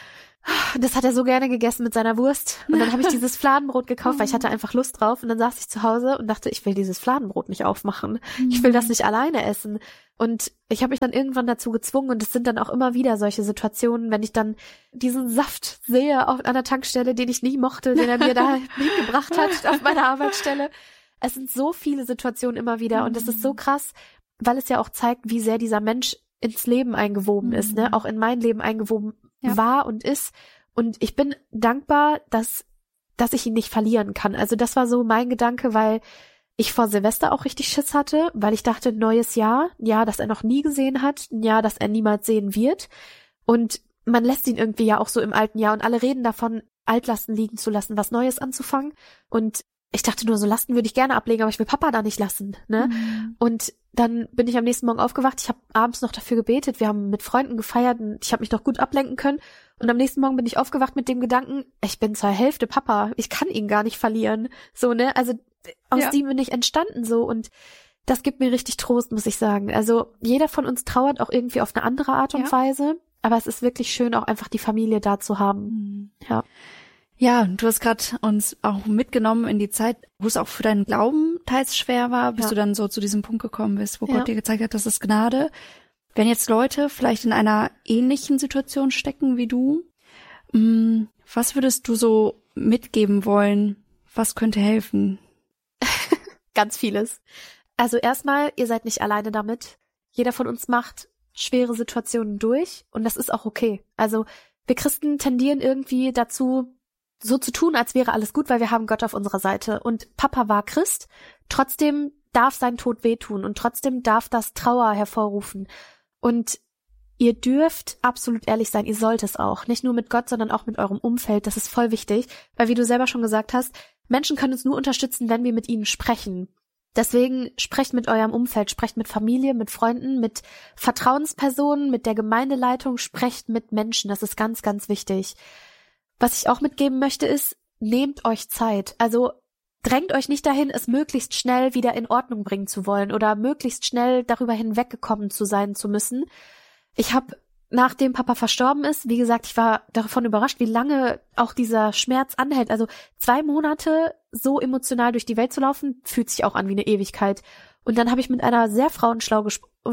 Speaker 1: Das hat er so gerne gegessen mit seiner Wurst. Und dann habe ich dieses Fladenbrot gekauft, weil ich hatte einfach Lust drauf. Und dann saß ich zu Hause und dachte, ich will dieses Fladenbrot nicht aufmachen. Ich will das nicht alleine essen. Und ich habe mich dann irgendwann dazu gezwungen. Und es sind dann auch immer wieder solche Situationen, wenn ich dann diesen Saft sehe an der Tankstelle, den ich nie mochte, den er mir da mitgebracht hat auf meiner Arbeitsstelle. Es sind so viele Situationen immer wieder. Und das ist so krass, weil es ja auch zeigt, wie sehr dieser Mensch ins Leben eingewoben ist, ne? Auch in mein Leben eingewoben war und ist. Und ich bin dankbar, dass ich ihn nicht verlieren kann. Also das war so mein Gedanke, weil ich vor Silvester auch richtig Schiss hatte, weil ich dachte, neues Jahr, ein Jahr, das er noch nie gesehen hat, ein Jahr, das er niemals sehen wird. Und man lässt ihn irgendwie ja auch so im alten Jahr und alle reden davon, Altlasten liegen zu lassen, was Neues anzufangen. Und ich dachte nur, so Lasten würde ich gerne ablegen, aber ich will Papa da nicht lassen, ne? Und dann bin ich am nächsten Morgen aufgewacht. Ich habe abends noch dafür gebetet. Wir haben mit Freunden gefeiert und ich habe mich noch gut ablenken können. Und am nächsten Morgen bin ich aufgewacht mit dem Gedanken, ich bin zur Hälfte Papa. Ich kann ihn gar nicht verlieren. So, ne? Also aus dem bin ich entstanden so. Und das gibt mir richtig Trost, muss ich sagen. Also jeder von uns trauert auch irgendwie auf eine andere Art und Weise. Aber es ist wirklich schön, auch einfach die Familie da zu haben. Ja.
Speaker 2: Ja, du hast gerade uns auch mitgenommen in die Zeit, wo es auch für deinen Glauben teils schwer war, bis du dann so zu diesem Punkt gekommen bist, wo Gott dir gezeigt hat, das ist Gnade. Wenn jetzt Leute vielleicht in einer ähnlichen Situation stecken wie du, was würdest du so mitgeben wollen? Was könnte helfen?
Speaker 1: Ganz vieles. Also erstmal, ihr seid nicht alleine damit. Jeder von uns macht schwere Situationen durch und das ist auch okay. Also wir Christen tendieren irgendwie dazu, so zu tun, als wäre alles gut, weil wir haben Gott auf unserer Seite. Und Papa war Christ, trotzdem darf sein Tod wehtun und trotzdem darf das Trauer hervorrufen. Und ihr dürft absolut ehrlich sein, ihr sollt es auch. Nicht nur mit Gott, sondern auch mit eurem Umfeld. Das ist voll wichtig, weil wie du selber schon gesagt hast, Menschen können uns nur unterstützen, wenn wir mit ihnen sprechen. Deswegen sprecht mit eurem Umfeld, sprecht mit Familie, mit Freunden, mit Vertrauenspersonen, mit der Gemeindeleitung, sprecht mit Menschen. Das ist ganz, ganz wichtig. Was ich auch mitgeben möchte ist, nehmt euch Zeit. Also drängt euch nicht dahin, es möglichst schnell wieder in Ordnung bringen zu wollen oder möglichst schnell darüber hinweggekommen zu müssen. Ich habe, nachdem Papa verstorben ist, wie gesagt, ich war davon überrascht, wie lange auch dieser Schmerz anhält. Also 2 Monate so emotional durch die Welt zu laufen, fühlt sich auch an wie eine Ewigkeit. Und dann habe ich mit einer sehr frauenschlauen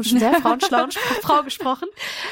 Speaker 1: Frau gesprochen,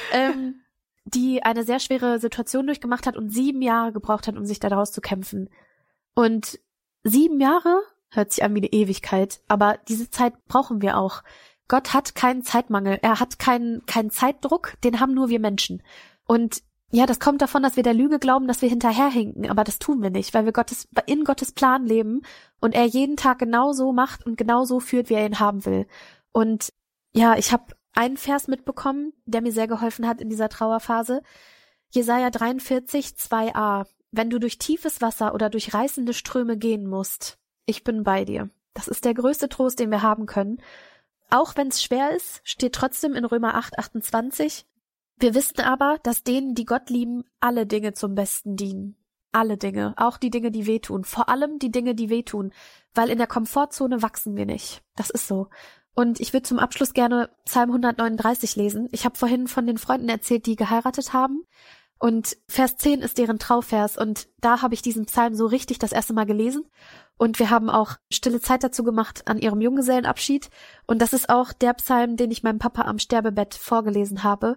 Speaker 1: die eine sehr schwere Situation durchgemacht hat und 7 Jahre gebraucht hat, um sich daraus zu kämpfen. Und 7 Jahre hört sich an wie eine Ewigkeit, aber diese Zeit brauchen wir auch. Gott hat keinen Zeitmangel, er hat keinen Zeitdruck, den haben nur wir Menschen. Und ja, das kommt davon, dass wir der Lüge glauben, dass wir hinterherhinken, aber das tun wir nicht, weil wir in Gottes Plan leben und er jeden Tag genau so macht und genau so führt, wie er ihn haben will. Und ja, ich habe einen Vers mitbekommen, der mir sehr geholfen hat in dieser Trauerphase. Jesaja 43, 2a. Wenn du durch tiefes Wasser oder durch reißende Ströme gehen musst, ich bin bei dir. Das ist der größte Trost, den wir haben können. Auch wenn es schwer ist, steht trotzdem in Römer 8, 28. Wir wissen aber, dass denen, die Gott lieben, alle Dinge zum Besten dienen. Alle Dinge, auch die Dinge, die wehtun. Vor allem die Dinge, die wehtun. Weil in der Komfortzone wachsen wir nicht. Das ist so. Und ich würde zum Abschluss gerne Psalm 139 lesen. Ich habe vorhin von den Freunden erzählt, die geheiratet haben. Und Vers 10 ist deren Trauvers. Und da habe ich diesen Psalm so richtig das erste Mal gelesen. Und wir haben auch stille Zeit dazu gemacht an ihrem Junggesellenabschied. Und das ist auch der Psalm, den ich meinem Papa am Sterbebett vorgelesen habe,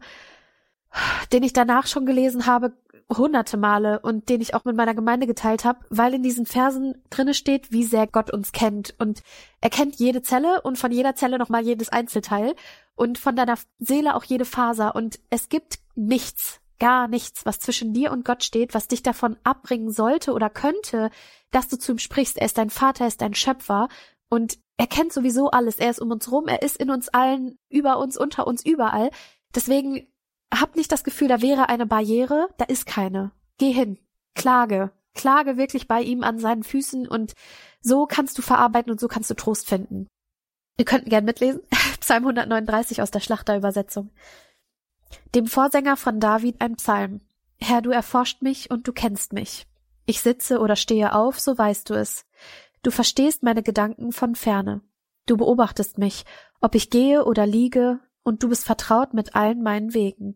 Speaker 1: den ich danach schon gelesen habe, hunderte Male und den ich auch mit meiner Gemeinde geteilt habe, weil in diesen Versen drinne steht, wie sehr Gott uns kennt. Und er kennt jede Zelle und von jeder Zelle nochmal jedes Einzelteil und von deiner Seele auch jede Faser. Und es gibt nichts, gar nichts, was zwischen dir und Gott steht, was dich davon abbringen sollte oder könnte, dass du zu ihm sprichst. Er ist dein Vater, er ist dein Schöpfer und er kennt sowieso alles. Er ist um uns rum, er ist in uns allen, über uns, unter uns, überall. Deswegen hab nicht das Gefühl, da wäre eine Barriere, da ist keine. Geh hin, klage wirklich bei ihm an seinen Füßen und so kannst du verarbeiten und so kannst du Trost finden. Ihr könnt gern mitlesen, Psalm 139 aus der Schlachterübersetzung. Dem Vorsänger von David ein Psalm. Herr, du erforscht mich und du kennst mich. Ich sitze oder stehe auf, so weißt du es. Du verstehst meine Gedanken von ferne. Du beobachtest mich, ob ich gehe oder liege, und du bist vertraut mit allen meinen Wegen.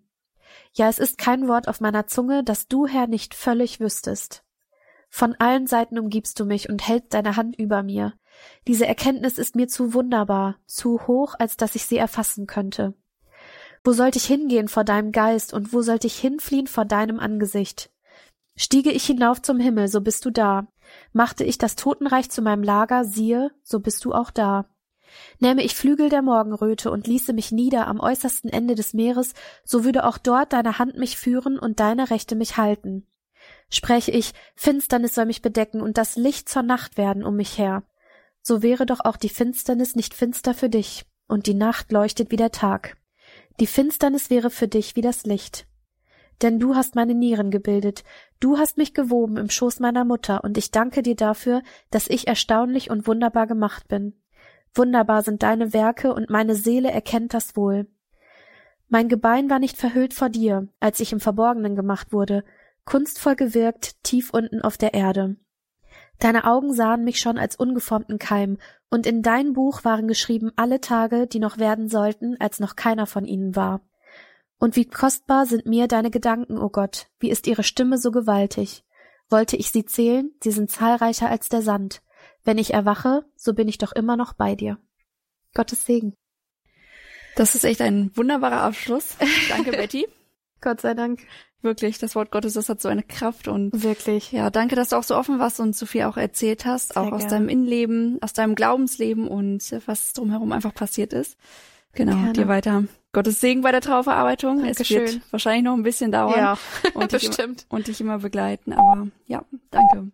Speaker 1: Ja, es ist kein Wort auf meiner Zunge, das du, Herr, nicht völlig wüsstest. Von allen Seiten umgibst du mich und hältst deine Hand über mir. Diese Erkenntnis ist mir zu wunderbar, zu hoch, als dass ich sie erfassen könnte. Wo sollte ich hingehen vor deinem Geist und wo sollte ich hinfliehen vor deinem Angesicht? Stiege ich hinauf zum Himmel, so bist du da. Machte ich das Totenreich zu meinem Lager, siehe, so bist du auch da. Nähme ich Flügel der Morgenröte und ließe mich nieder am äußersten Ende des Meeres, so würde auch dort deine Hand mich führen und deine Rechte mich halten. Spräche ich, Finsternis soll mich bedecken und das Licht zur Nacht werden um mich her. So wäre doch auch die Finsternis nicht finster für dich, und die Nacht leuchtet wie der Tag. Die Finsternis wäre für dich wie das Licht. Denn du hast meine Nieren gebildet, du hast mich gewoben im Schoß meiner Mutter, und ich danke dir dafür, dass ich erstaunlich und wunderbar gemacht bin. Wunderbar sind deine Werke, und meine Seele erkennt das wohl. Mein Gebein war nicht verhüllt vor dir, als ich im Verborgenen gemacht wurde, kunstvoll gewirkt, tief unten auf der Erde. Deine Augen sahen mich schon als ungeformten Keim, und in dein Buch waren geschrieben alle Tage, die noch werden sollten, als noch keiner von ihnen war. Und wie kostbar sind mir deine Gedanken, o Gott, wie ist ihre Stimme so gewaltig. Wollte ich sie zählen, sie sind zahlreicher als der Sand. Wenn ich erwache, so bin ich doch immer noch bei dir. Gottes Segen.
Speaker 2: Das ist echt ein wunderbarer Abschluss. Danke, Betty.
Speaker 1: Gott sei Dank.
Speaker 2: Wirklich, das Wort Gottes, das hat so eine Kraft und
Speaker 1: wirklich.
Speaker 2: Ja, danke, dass du auch so offen warst und so viel auch erzählt hast,
Speaker 1: Sehr
Speaker 2: auch aus
Speaker 1: gerne.
Speaker 2: deinem Innenleben, aus deinem Glaubensleben und was drumherum einfach passiert ist. Genau,
Speaker 1: Gerne.
Speaker 2: dir weiter Gottes Segen bei der Trauerverarbeitung.
Speaker 1: Dankeschön.
Speaker 2: Es wird wahrscheinlich noch ein bisschen dauern.
Speaker 1: Ja,
Speaker 2: und
Speaker 1: bestimmt.
Speaker 2: Und dich immer begleiten, aber ja, danke.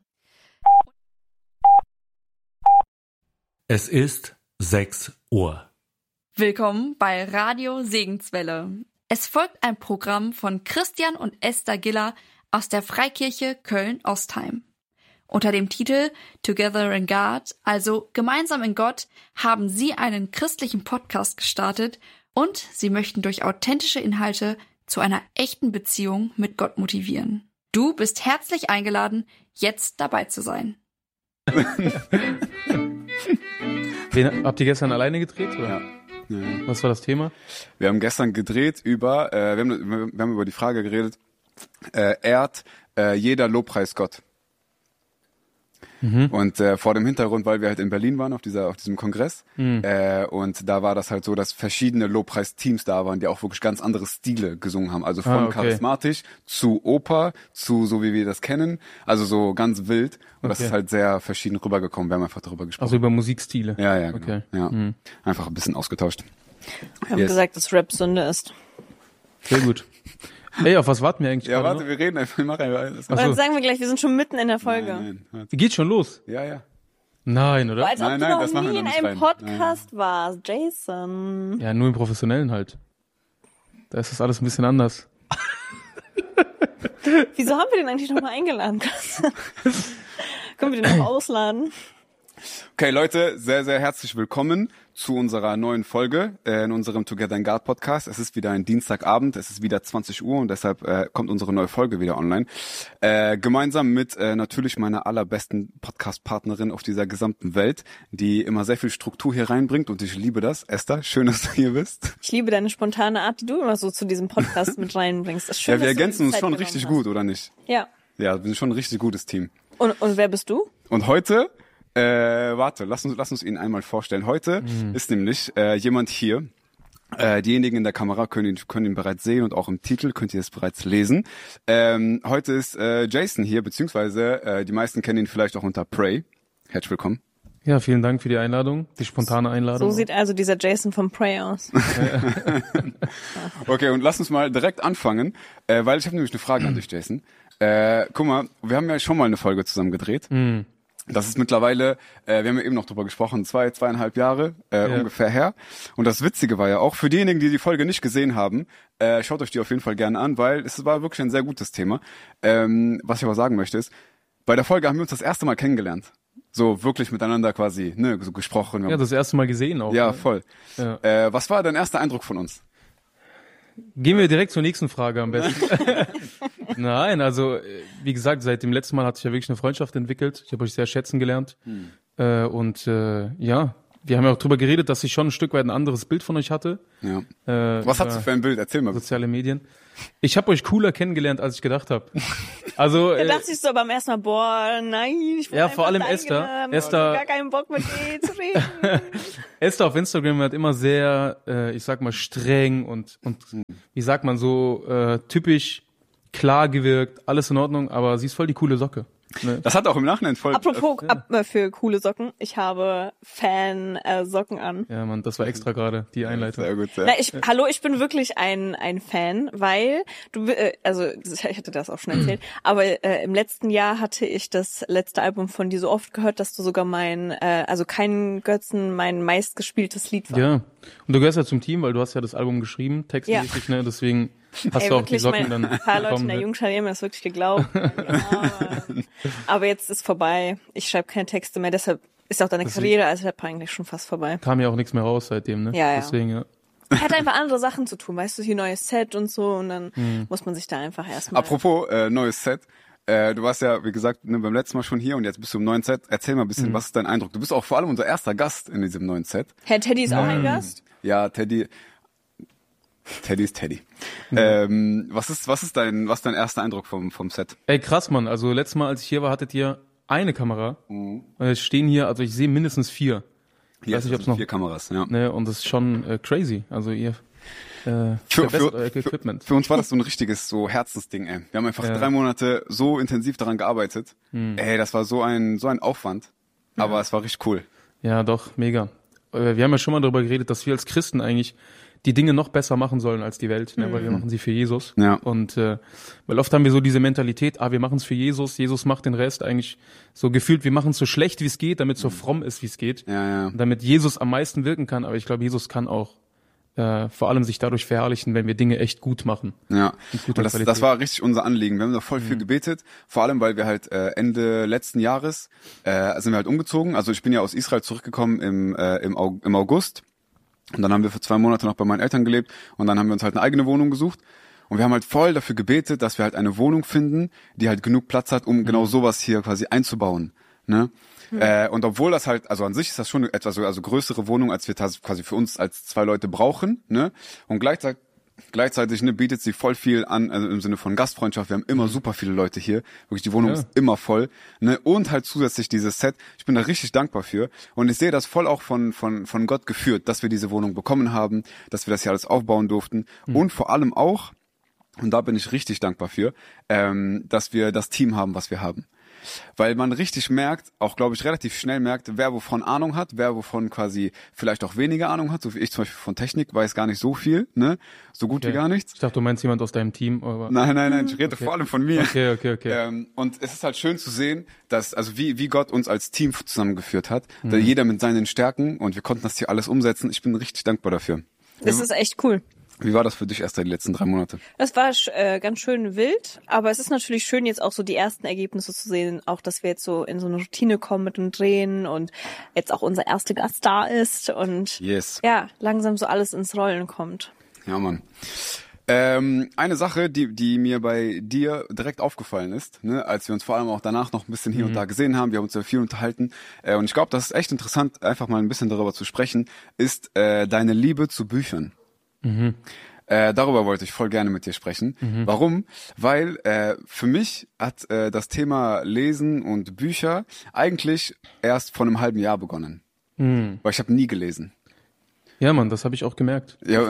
Speaker 3: Es ist 6 Uhr.
Speaker 2: Willkommen bei Radio Segenswelle. Es folgt ein Programm von Christian und Esther Giller aus der Freikirche Köln-Ostheim. Unter dem Titel Together in God, also Gemeinsam in Gott, haben sie einen christlichen Podcast gestartet und sie möchten durch authentische Inhalte zu einer echten Beziehung mit Gott motivieren. Du bist herzlich eingeladen, jetzt dabei zu sein.
Speaker 4: Habt ihr gestern alleine gedreht? Oder?
Speaker 5: Ja.
Speaker 4: Was war das Thema?
Speaker 5: Wir haben gestern gedreht über, wir haben über die Frage geredet, ehrt jeder Lobpreis Gott. Und vor dem Hintergrund, weil wir halt in Berlin waren auf diesem Kongress, und da war das halt so, dass verschiedene Lobpreisteams da waren, die auch wirklich ganz andere Stile gesungen haben. Also von charismatisch zu Oper, zu so wie wir das kennen, also so ganz wild. Und das ist halt sehr verschieden rübergekommen. Wir haben einfach darüber gesprochen.
Speaker 4: Also über Musikstile.
Speaker 5: Ja, genau.
Speaker 4: Okay.
Speaker 5: Ja. Einfach ein bisschen ausgetauscht.
Speaker 6: Wir haben gesagt, dass Rap Sünde ist.
Speaker 4: Sehr gut. Ey, auf was warten wir eigentlich
Speaker 5: Ja,
Speaker 4: gerade
Speaker 5: warte, wir reden einfach. Wir machen alles.
Speaker 6: Und dann sagen wir gleich, wir sind schon mitten in der Folge.
Speaker 5: Nein, warte.
Speaker 4: Geht schon los?
Speaker 5: Ja.
Speaker 4: Nein, oder?
Speaker 6: Als ob
Speaker 5: Nein,
Speaker 6: du
Speaker 5: das
Speaker 6: noch
Speaker 5: machen
Speaker 6: nie
Speaker 5: wir
Speaker 6: in
Speaker 5: noch nicht
Speaker 6: einem
Speaker 5: rein.
Speaker 6: Podcast warst, Jason.
Speaker 4: Ja, nur im Professionellen halt. Da ist das alles ein bisschen anders.
Speaker 6: Wieso haben wir den eigentlich nochmal eingeladen? Können wir den noch ausladen?
Speaker 5: Okay, Leute, sehr, sehr herzlich willkommen zu unserer neuen Folge in unserem Together in God Podcast. Es ist wieder ein Dienstagabend, es ist wieder 20 Uhr und deshalb kommt unsere neue Folge wieder online. Gemeinsam mit natürlich meiner allerbesten Podcast-Partnerin auf dieser gesamten Welt, die immer sehr viel Struktur hier reinbringt und ich liebe das. Esther, schön, dass du hier bist.
Speaker 6: Ich liebe deine spontane Art, die du immer so zu diesem Podcast mit reinbringst. Das ist schön,
Speaker 5: Ja, wir
Speaker 6: dass du
Speaker 5: ergänzen
Speaker 6: dir die
Speaker 5: uns
Speaker 6: Zeit
Speaker 5: schon
Speaker 6: genommen
Speaker 5: richtig
Speaker 6: hast.
Speaker 5: gut, oder nicht?
Speaker 6: Ja.
Speaker 5: Ja, wir sind schon ein richtig gutes Team.
Speaker 6: Und wer bist du?
Speaker 5: Und heute, warte, lass uns ihn einmal vorstellen. Heute ist nämlich jemand hier. Diejenigen in der Kamera können ihn bereits sehen und auch im Titel könnt ihr es bereits lesen. Heute ist Jason hier, beziehungsweise die meisten kennen ihn vielleicht auch unter Prey. Herzlich willkommen.
Speaker 4: Ja, vielen Dank für die Einladung, die spontane Einladung.
Speaker 6: So sieht also dieser Jason vom Prey aus.
Speaker 5: Okay, und lass uns mal direkt anfangen, weil ich habe nämlich eine Frage an dich, Jason. Guck mal, wir haben ja schon mal eine Folge zusammen gedreht. Das ist mittlerweile, wir haben ja eben noch drüber gesprochen, 2,5 Jahre ungefähr her. Und das Witzige war ja auch, für diejenigen, die die Folge nicht gesehen haben, schaut euch die auf jeden Fall gerne an, weil es war wirklich ein sehr gutes Thema. Was ich aber sagen möchte ist, bei der Folge haben wir uns das erste Mal kennengelernt. So wirklich miteinander quasi, ne, so gesprochen.
Speaker 4: Ja, das erste Mal gesehen auch.
Speaker 5: Ja,
Speaker 4: ne?
Speaker 5: voll.
Speaker 4: Ja.
Speaker 5: Was war dein erster Eindruck von uns?
Speaker 4: Gehen wir direkt zur nächsten Frage am besten. Nein, also wie gesagt, seit dem letzten Mal hat sich ja wirklich eine Freundschaft entwickelt. Ich habe euch sehr schätzen gelernt. Ja, wir haben ja auch drüber geredet, dass ich schon ein Stück weit ein anderes Bild von euch hatte.
Speaker 5: Ja. Was hast du für ein Bild? Erzähl mal.
Speaker 4: Soziale Medien. Ich habe euch cooler kennengelernt, als ich gedacht habe. Also
Speaker 6: Da dachte ich so beim ersten Mal, boah, nein, ich bin
Speaker 4: ja, vor allem Esther.
Speaker 6: Ich hab gar keinen Bock mit dir zu reden.
Speaker 4: Esther auf Instagram hat immer sehr, ich sag mal, streng und wie sagt man so, typisch klar gewirkt, alles in Ordnung, aber sie ist voll die coole Socke. Ne?
Speaker 5: Das hat auch im Nachhinein voll...
Speaker 6: Apropos für coole Socken, ich habe Fan-Socken an.
Speaker 4: Ja, Mann, das war extra gerade die Einleitung.
Speaker 5: Sehr gut, sehr.
Speaker 6: Na, ich bin wirklich ein Fan, weil ich hatte das auch schon erzählt, aber im letzten Jahr hatte ich das letzte Album von dir so oft gehört, dass du sogar kein Götzen, mein meistgespieltes Lied war.
Speaker 4: Ja, und du gehörst ja zum Team, weil du hast ja das Album geschrieben, textmäßig, ne, deswegen hast du auch die Socken dann
Speaker 6: ein paar Leute in der Jungschar haben mir das wirklich geglaubt. Aber jetzt ist vorbei. Ich schreibe keine Texte mehr, deshalb ist auch deine Karriere als Rapper eigentlich schon fast vorbei.
Speaker 4: Kam ja auch nichts mehr raus seitdem, ne?
Speaker 6: Ja.
Speaker 4: Deswegen, ja.
Speaker 6: Hat einfach andere Sachen zu tun, weißt du, hier neues Set und so und dann muss man sich da einfach erstmal...
Speaker 5: Apropos neues Set. Du warst ja, wie gesagt, beim letzten Mal schon hier und jetzt bist du im neuen Set. Erzähl mal ein bisschen, was ist dein Eindruck? Du bist auch vor allem unser erster Gast in diesem neuen Set.
Speaker 6: Herr Teddy ist auch ein Gast?
Speaker 5: Ja, Teddy ist Teddy. Was ist dein erster Eindruck vom Set?
Speaker 4: Ey, krass, Mann. Also letztes Mal, als ich hier war, hattet ihr eine Kamera. Und jetzt stehen hier, also ich sehe mindestens 4. Ich weiß nicht, ob's noch
Speaker 5: 4 Kameras, ja.
Speaker 4: Ne, und das ist schon crazy. Also ihr verbessert euer Equipment.
Speaker 5: Für uns war das so ein richtiges so Herzensding, ey. Wir haben einfach 3 Monate so intensiv daran gearbeitet. Ey, das war so ein Aufwand. Aber es war richtig cool.
Speaker 4: Ja, doch, mega. Wir haben ja schon mal darüber geredet, dass wir als Christen eigentlich die Dinge noch besser machen sollen als die Welt, ne, weil wir machen sie für Jesus.
Speaker 5: Ja.
Speaker 4: Und weil oft haben wir so diese Mentalität, wir machen es für Jesus, Jesus macht den Rest eigentlich so gefühlt, wir machen es so schlecht wie es geht, damit es so fromm ist wie es geht,
Speaker 5: Ja.
Speaker 4: und damit Jesus am meisten wirken kann. Aber ich glaube, Jesus kann auch vor allem sich dadurch verherrlichen, wenn wir Dinge echt gut machen.
Speaker 5: Ja,
Speaker 4: Und
Speaker 5: das war richtig unser Anliegen. Wir haben da voll viel gebetet, vor allem, weil wir halt Ende letzten Jahres sind wir halt umgezogen. Also ich bin ja aus Israel zurückgekommen im August. Und dann haben wir für 2 Monate noch bei meinen Eltern gelebt und dann haben wir uns halt eine eigene Wohnung gesucht. Und wir haben halt voll dafür gebetet, dass wir halt eine Wohnung finden, die halt genug Platz hat, um genau sowas hier quasi einzubauen. Ne? Und obwohl das halt, also an sich ist das schon etwas so, also größere Wohnung, als wir quasi für uns als 2 Leute brauchen. Ne? Und gleichzeitig bietet sie voll viel an, also im Sinne von Gastfreundschaft. Wir haben immer super viele Leute hier. Wirklich, die Wohnung ist immer voll. Ne? Und halt zusätzlich dieses Set. Ich bin da richtig dankbar für. Und ich sehe das voll auch von Gott geführt, dass wir diese Wohnung bekommen haben, dass wir das hier alles aufbauen durften. Und vor allem auch, und da bin ich richtig dankbar für, dass wir das Team haben, was wir haben. Weil man richtig merkt, auch glaube ich relativ schnell merkt, wer wovon Ahnung hat, wer wovon quasi vielleicht auch weniger Ahnung hat. So wie ich zum Beispiel von Technik weiß gar nicht so viel, ne? So gut wie gar nichts.
Speaker 4: Ich dachte, du meinst jemand aus deinem Team. Aber
Speaker 5: Nein, ich rede vor allem von mir.
Speaker 4: Okay.
Speaker 5: Und es ist halt schön zu sehen, dass, also wie Gott uns als Team zusammengeführt hat, da jeder mit seinen Stärken und wir konnten das hier alles umsetzen. Ich bin richtig dankbar dafür.
Speaker 6: Das ist echt cool.
Speaker 5: Wie war das für dich erst die letzten 3 Monate?
Speaker 6: Das war ganz schön wild, aber es ist natürlich schön, jetzt auch so die ersten Ergebnisse zu sehen, auch dass wir jetzt so in so eine Routine kommen mit dem Drehen und jetzt auch unser erster Gast da ist und ja, langsam so alles ins Rollen kommt.
Speaker 5: Ja, Mann. Eine Sache, die mir bei dir direkt aufgefallen ist, ne, als wir uns vor allem auch danach noch ein bisschen hier und da gesehen haben, wir haben uns ja viel unterhalten, und ich glaube, das ist echt interessant, einfach mal ein bisschen darüber zu sprechen, ist deine Liebe zu Büchern. Darüber wollte ich voll gerne mit dir sprechen. Warum? Weil für mich hat das Thema Lesen und Bücher eigentlich erst vor einem halben Jahr begonnen. Weil ich habe nie gelesen.
Speaker 4: Ja, Mann, das habe ich auch gemerkt.
Speaker 5: Ja.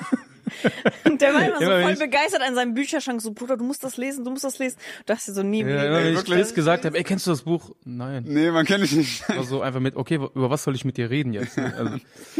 Speaker 6: Und der war immer so voll begeistert an seinem Bücherschrank, so, Bruder, du musst das lesen. Du dachte so nie.
Speaker 4: Wenn ich Chris gesagt habe, kennst du das Buch? Nein.
Speaker 5: Nee, man kenn ich nicht.
Speaker 4: Also einfach okay, über was soll ich mit dir reden jetzt? Also.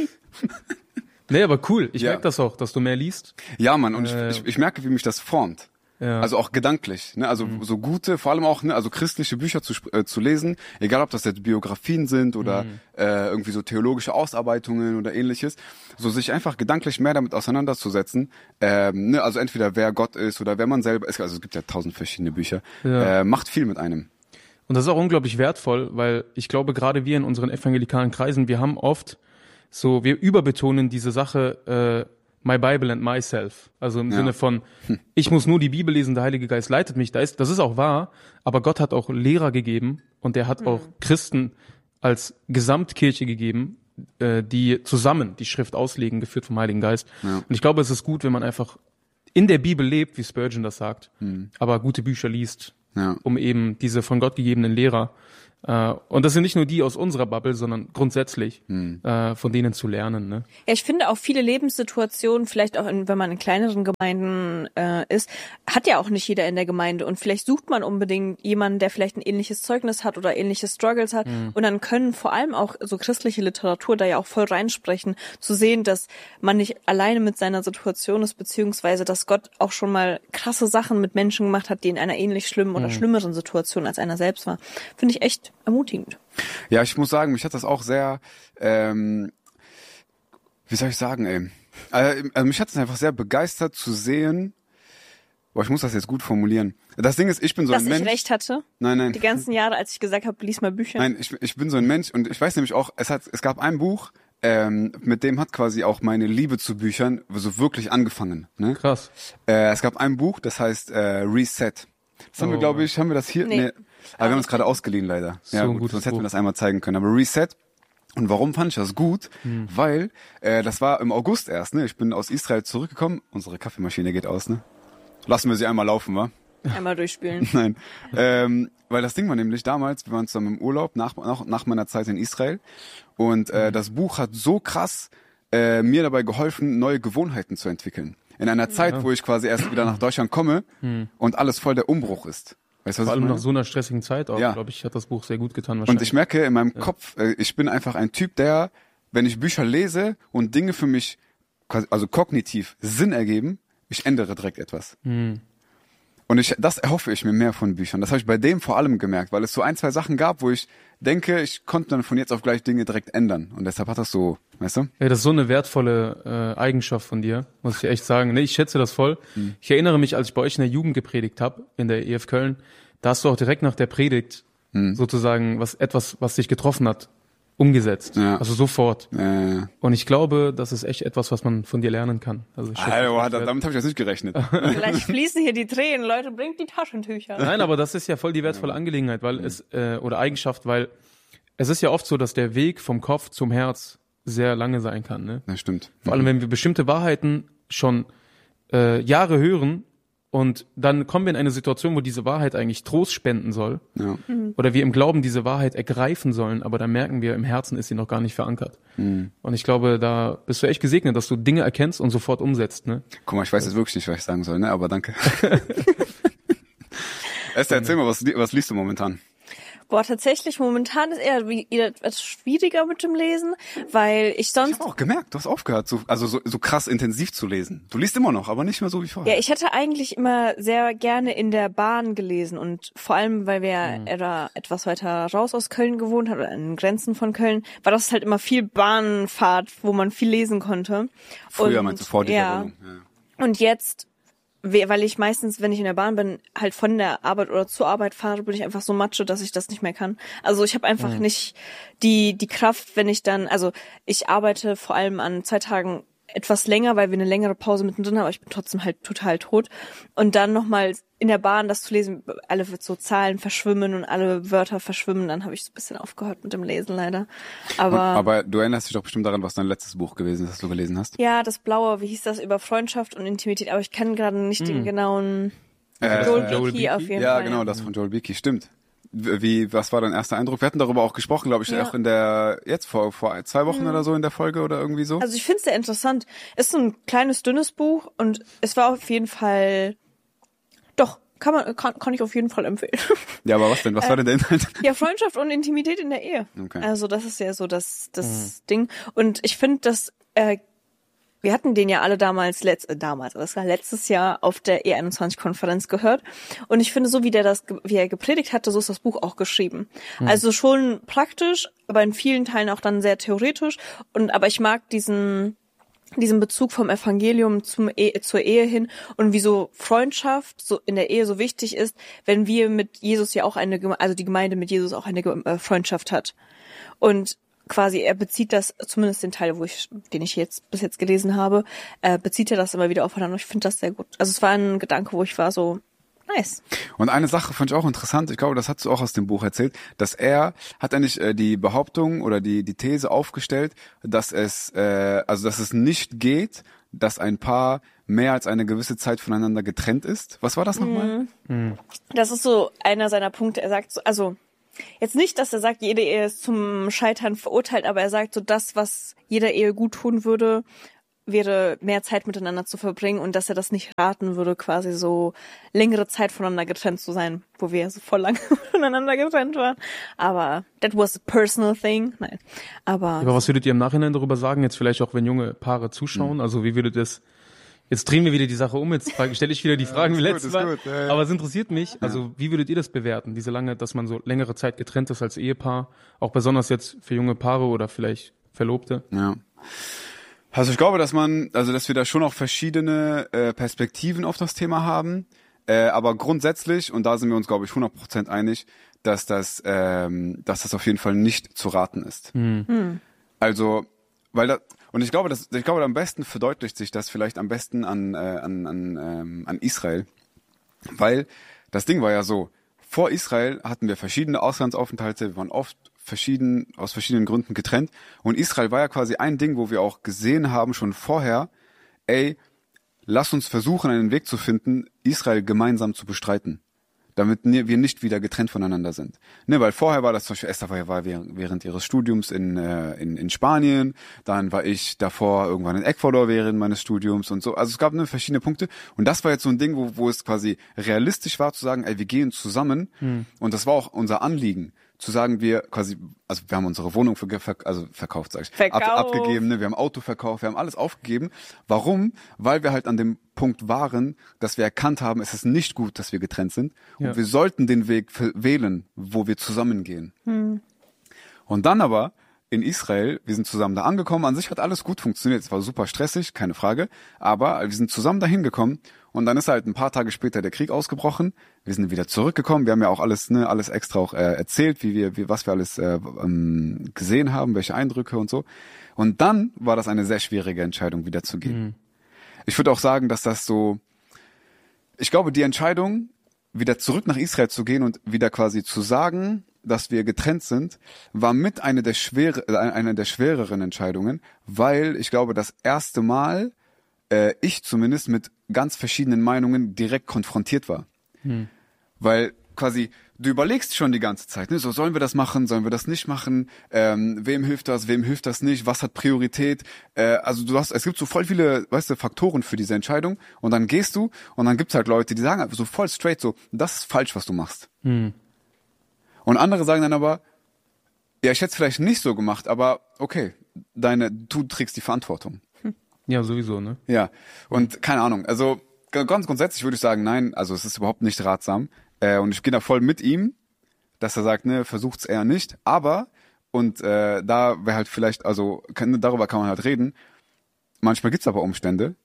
Speaker 4: Nee, aber cool. Ich merke das auch, dass du mehr liest.
Speaker 5: Ja, Mann, und ich merke, wie mich das formt.
Speaker 4: Ja.
Speaker 5: Also auch gedanklich, ne? Also so gute, vor allem auch, ne, also christliche Bücher zu lesen, egal ob das jetzt Biografien sind oder irgendwie so theologische Ausarbeitungen oder ähnliches, so sich einfach gedanklich mehr damit auseinanderzusetzen, ne? Also entweder wer Gott ist oder wer man selber ist, also es gibt ja 1000 verschiedene Bücher, macht viel mit einem.
Speaker 4: Und das ist auch unglaublich wertvoll, weil ich glaube, gerade wir in unseren evangelikalen Kreisen, wir haben oft wir überbetonen diese Sache, my Bible and myself. Also im Sinne von, ich muss nur die Bibel lesen, der Heilige Geist leitet mich. Das ist auch wahr, aber Gott hat auch Lehrer gegeben und er hat auch Christen als Gesamtkirche gegeben, die zusammen die Schrift auslegen, geführt vom Heiligen Geist.
Speaker 5: Ja.
Speaker 4: Und ich glaube, es ist gut, wenn man einfach in der Bibel lebt, wie Spurgeon das sagt, aber gute Bücher liest, um eben diese von Gott gegebenen Lehrer, und das sind nicht nur die aus unserer Bubble, sondern grundsätzlich von denen zu lernen. Ne?
Speaker 6: Ja, ich finde auch viele Lebenssituationen, vielleicht auch wenn man in kleineren Gemeinden ist, hat ja auch nicht jeder in der Gemeinde und vielleicht sucht man unbedingt jemanden, der vielleicht ein ähnliches Zeugnis hat oder ähnliche Struggles hat und dann können vor allem auch so christliche Literatur da ja auch voll reinsprechen, zu sehen, dass man nicht alleine mit seiner Situation ist, beziehungsweise dass Gott auch schon mal krasse Sachen mit Menschen gemacht hat, die in einer ähnlich schlimmen oder schlimmeren Situation als einer selbst war. Finde ich echt ermutigend.
Speaker 5: Ja, ich muss sagen, mich hat das auch sehr, wie soll ich sagen, ey? Also mich hat es einfach sehr begeistert zu sehen, ich muss das jetzt gut formulieren. Das Ding ist, ich bin so ein Mensch.
Speaker 6: Dass ich recht hatte?
Speaker 5: Nein.
Speaker 6: Die ganzen Jahre, als ich gesagt habe, lies mal Bücher.
Speaker 5: Nein, ich bin so ein Mensch und ich weiß nämlich auch, es gab ein Buch, mit dem hat quasi auch meine Liebe zu Büchern so wirklich angefangen. Ne?
Speaker 4: Krass.
Speaker 5: Es gab ein Buch, das heißt Reset. Das haben wir, glaube ich, haben wir das hier? Nee. Aber wir haben es gerade ausgeliehen, leider.
Speaker 4: So
Speaker 5: Ja, gut, sonst hätten wir das einmal zeigen können. Aber Reset. Und warum fand ich das gut? Weil das war im August erst. Ne? Ich bin aus Israel zurückgekommen. Unsere Kaffeemaschine geht aus. Ne? Lassen wir sie einmal laufen, wa?
Speaker 6: Einmal durchspielen.
Speaker 5: Nein. Weil das Ding war nämlich damals, wir waren zusammen im Urlaub nach meiner Zeit in Israel. Und das Buch hat so krass mir dabei geholfen, neue Gewohnheiten zu entwickeln. In einer Zeit, wo ich quasi erst wieder nach Deutschland komme und alles voll der Umbruch ist. Weißt du, was
Speaker 4: Vor
Speaker 5: ich
Speaker 4: allem
Speaker 5: meine?
Speaker 4: nach so einer stressigen Zeit auch, glaube ich, hat das Buch sehr gut getan.
Speaker 5: Und ich merke in meinem Kopf, ich bin einfach ein Typ, der, wenn ich Bücher lese und Dinge für mich, also kognitiv Sinn ergeben, ich ändere direkt etwas. Und das erhoffe ich mir mehr von Büchern. Das habe ich bei dem vor allem gemerkt, weil es so 1, 2 Sachen gab, wo ich denke, ich konnte dann von jetzt auf gleich Dinge direkt ändern. Und deshalb hat das so, weißt du?
Speaker 4: Ja, das ist so eine wertvolle Eigenschaft von dir, muss ich echt sagen. Nee, ich schätze das voll. Ich erinnere mich, als ich bei euch in der Jugend gepredigt habe, in der EF Köln, da hast du auch direkt nach der Predigt sozusagen was dich getroffen hat, umgesetzt. Ja. Also sofort. Und ich glaube, das ist echt etwas, was man von dir lernen kann. Also
Speaker 5: damit habe ich jetzt nicht gerechnet.
Speaker 6: Vielleicht fließen hier die Tränen. Leute, bringt die Taschentücher.
Speaker 4: Nein, aber das ist ja voll die wertvolle Angelegenheit, weil oder Eigenschaft, weil es ist ja oft so, dass der Weg vom Kopf zum Herz sehr lange sein kann. Ne?
Speaker 5: Das stimmt.
Speaker 4: Vor allem, wenn wir bestimmte Wahrheiten schon Jahre hören, und dann kommen wir in eine Situation, wo diese Wahrheit eigentlich Trost spenden soll. Ja. Oder wir im Glauben diese Wahrheit ergreifen sollen, aber dann merken wir, im Herzen ist sie noch gar nicht verankert. Und ich glaube, da bist du echt gesegnet, dass du Dinge erkennst und sofort umsetzt. Ne?
Speaker 5: Guck mal, ich weiß jetzt wirklich nicht, was ich sagen soll, ne? Aber danke. Esther, erzähl mal, was liest du momentan?
Speaker 6: Boah, tatsächlich, momentan ist eher etwas schwieriger mit dem Lesen, weil ich sonst...
Speaker 5: Ich habe auch gemerkt, du hast aufgehört, so krass intensiv zu lesen. Du liest immer noch, aber nicht mehr so wie vorher.
Speaker 6: Ja, ich hätte eigentlich immer sehr gerne in der Bahn gelesen und vor allem, weil wir da etwas weiter raus aus Köln gewohnt haben, oder an den Grenzen von Köln, war das halt immer viel Bahnfahrt, wo man viel lesen konnte.
Speaker 5: Früher meinst du vor dieser Wohnung.
Speaker 6: Ja. Und jetzt... Weil ich meistens, wenn ich in der Bahn bin, halt von der Arbeit oder zur Arbeit fahre, bin ich einfach so matsche, dass ich das nicht mehr kann. Also ich habe einfach nicht die Kraft, wenn ich dann, also ich arbeite vor allem an 2 Tagen etwas länger, weil wir eine längere Pause mittendrin haben, aber ich bin trotzdem halt total tot. Und dann nochmal in der Bahn das zu lesen, alle so Zahlen verschwimmen und alle Wörter verschwimmen, dann habe ich so ein bisschen aufgehört mit dem Lesen leider.
Speaker 5: Aber du erinnerst dich doch bestimmt daran, was dein letztes Buch gewesen ist, das du gelesen hast?
Speaker 6: Ja, das Blaue, wie hieß das, über Freundschaft und Intimität, aber ich kann gerade nicht den genauen... Joel Beakey auf jeden Fall.
Speaker 5: Ja, genau, das von Joel Beakey, stimmt. Was war dein erster Eindruck? Wir hatten darüber auch gesprochen, glaube ich, auch jetzt vor 2 Wochen oder so in der Folge oder irgendwie so.
Speaker 6: Also ich finde es sehr interessant. Es ist so ein kleines, dünnes Buch und es war auf jeden Fall, doch, kann ich auf jeden Fall empfehlen.
Speaker 5: Ja, aber was denn? Was war denn der Inhalt?
Speaker 6: Ja, Freundschaft und Intimität in der Ehe.
Speaker 5: Okay.
Speaker 6: Also das ist ja so das Ding. Und ich finde, dass wir hatten den ja alle damals, das war letztes Jahr auf der E21-Konferenz gehört. Und ich finde, so wie er gepredigt hatte, so ist das Buch auch geschrieben. Also schon praktisch, aber in vielen Teilen auch dann sehr theoretisch. Aber ich mag diesen Bezug vom Evangelium zur Ehe hin und wie so Freundschaft so in der Ehe so wichtig ist, wenn wir mit Jesus ja auch die Gemeinde mit Jesus auch eine Freundschaft hat. Und quasi, er bezieht das, zumindest den Teil, den ich bis jetzt gelesen habe, bezieht er das immer wieder aufeinander. Ich finde das sehr gut. Also es war ein Gedanke, wo ich war so, Nice.
Speaker 5: Und eine Sache fand ich auch interessant, ich glaube, das hast du auch aus dem Buch erzählt, dass hat er nicht die Behauptung oder die These aufgestellt, dass es nicht geht, dass ein Paar mehr als eine gewisse Zeit voneinander getrennt ist. Was war das nochmal?
Speaker 6: Das ist so einer seiner Punkte. Er sagt so, also jetzt nicht, dass er sagt, jede Ehe ist zum Scheitern verurteilt, aber er sagt so, das, was jeder Ehe gut tun würde, wäre mehr Zeit miteinander zu verbringen und dass er das nicht raten würde, quasi so längere Zeit voneinander getrennt zu sein, wo wir so voll lange voneinander getrennt waren. Aber that was a personal thing. Nein. Aber
Speaker 4: was würdet ihr im Nachhinein darüber sagen, jetzt vielleicht auch, wenn junge Paare zuschauen? Also wie würdet das, jetzt drehen wir wieder die Sache um, jetzt stelle ich wieder die Fragen wie letztes Mal. Ja. Aber es interessiert mich, also wie würdet ihr das bewerten, dass man so längere Zeit getrennt ist als Ehepaar, auch besonders jetzt für junge Paare oder vielleicht Verlobte?
Speaker 5: Ja. Also ich glaube, dass wir da schon auch verschiedene Perspektiven auf das Thema haben, aber grundsätzlich, und da sind wir uns, glaube ich, 100% einig, dass das auf jeden Fall nicht zu raten ist. Also, und ich glaube, am besten verdeutlicht sich das vielleicht am besten an Israel, weil das Ding war ja so, vor Israel hatten wir verschiedene Auslandsaufenthalte, wir waren oft aus verschiedenen Gründen getrennt. Und Israel war ja quasi ein Ding, wo wir auch gesehen haben schon vorher, lass uns versuchen, einen Weg zu finden, Israel gemeinsam zu bestreiten, damit wir nicht wieder getrennt voneinander sind. Ne, weil vorher war das zum Beispiel, Esther war während ihres Studiums in Spanien, dann war ich davor irgendwann in Ecuador während meines Studiums und so. Also es gab verschiedene Punkte. Und das war jetzt so ein Ding, wo es quasi realistisch war zu sagen, wir gehen zusammen. Und das war auch unser Anliegen. Zu sagen, wir haben unsere Wohnung verkauft, sag ich. Abgegeben, ne? Wir haben Auto verkauft, wir haben alles aufgegeben. Warum? Weil wir halt an dem Punkt waren, dass wir erkannt haben, es ist nicht gut, dass wir getrennt sind. Ja. Und wir sollten den Weg wählen, wo wir zusammengehen. Und dann aber in Israel, wir sind zusammen da angekommen, an sich hat alles gut funktioniert, es war super stressig, keine Frage, aber wir sind zusammen dahin gekommen und dann ist halt ein paar Tage später der Krieg ausgebrochen, wir sind wieder zurückgekommen, wir haben ja auch alles extra auch erzählt, was wir alles gesehen haben, welche Eindrücke und so, und dann war das eine sehr schwierige Entscheidung, wieder zu gehen. Ich würde auch sagen, dass ich glaube, die Entscheidung, wieder zurück nach Israel zu gehen und wieder quasi zu sagen, dass wir getrennt sind, war mit einer der schwereren Entscheidungen, weil ich glaube, das erste Mal ich zumindest mit ganz verschiedenen Meinungen direkt konfrontiert war. Weil quasi, du überlegst schon die ganze Zeit, ne? So, sollen wir das machen, sollen wir das nicht machen, wem hilft das nicht, was hat Priorität, es gibt so voll viele, Faktoren für diese Entscheidung und dann gehst du und dann gibt's halt Leute, die sagen einfach so voll straight so, das ist falsch, was du machst. Und andere sagen dann aber, ja, ich hätte es vielleicht nicht so gemacht, aber okay, du trägst die Verantwortung.
Speaker 4: Ja, sowieso, ne?
Speaker 5: Ja, und keine Ahnung, also ganz grundsätzlich würde ich sagen, nein, also es ist überhaupt nicht ratsam. Und ich gehe da voll mit ihm, dass er sagt, ne, versucht's eher nicht, aber, und da wäre halt vielleicht, darüber kann man halt reden, manchmal gibt's aber Umstände,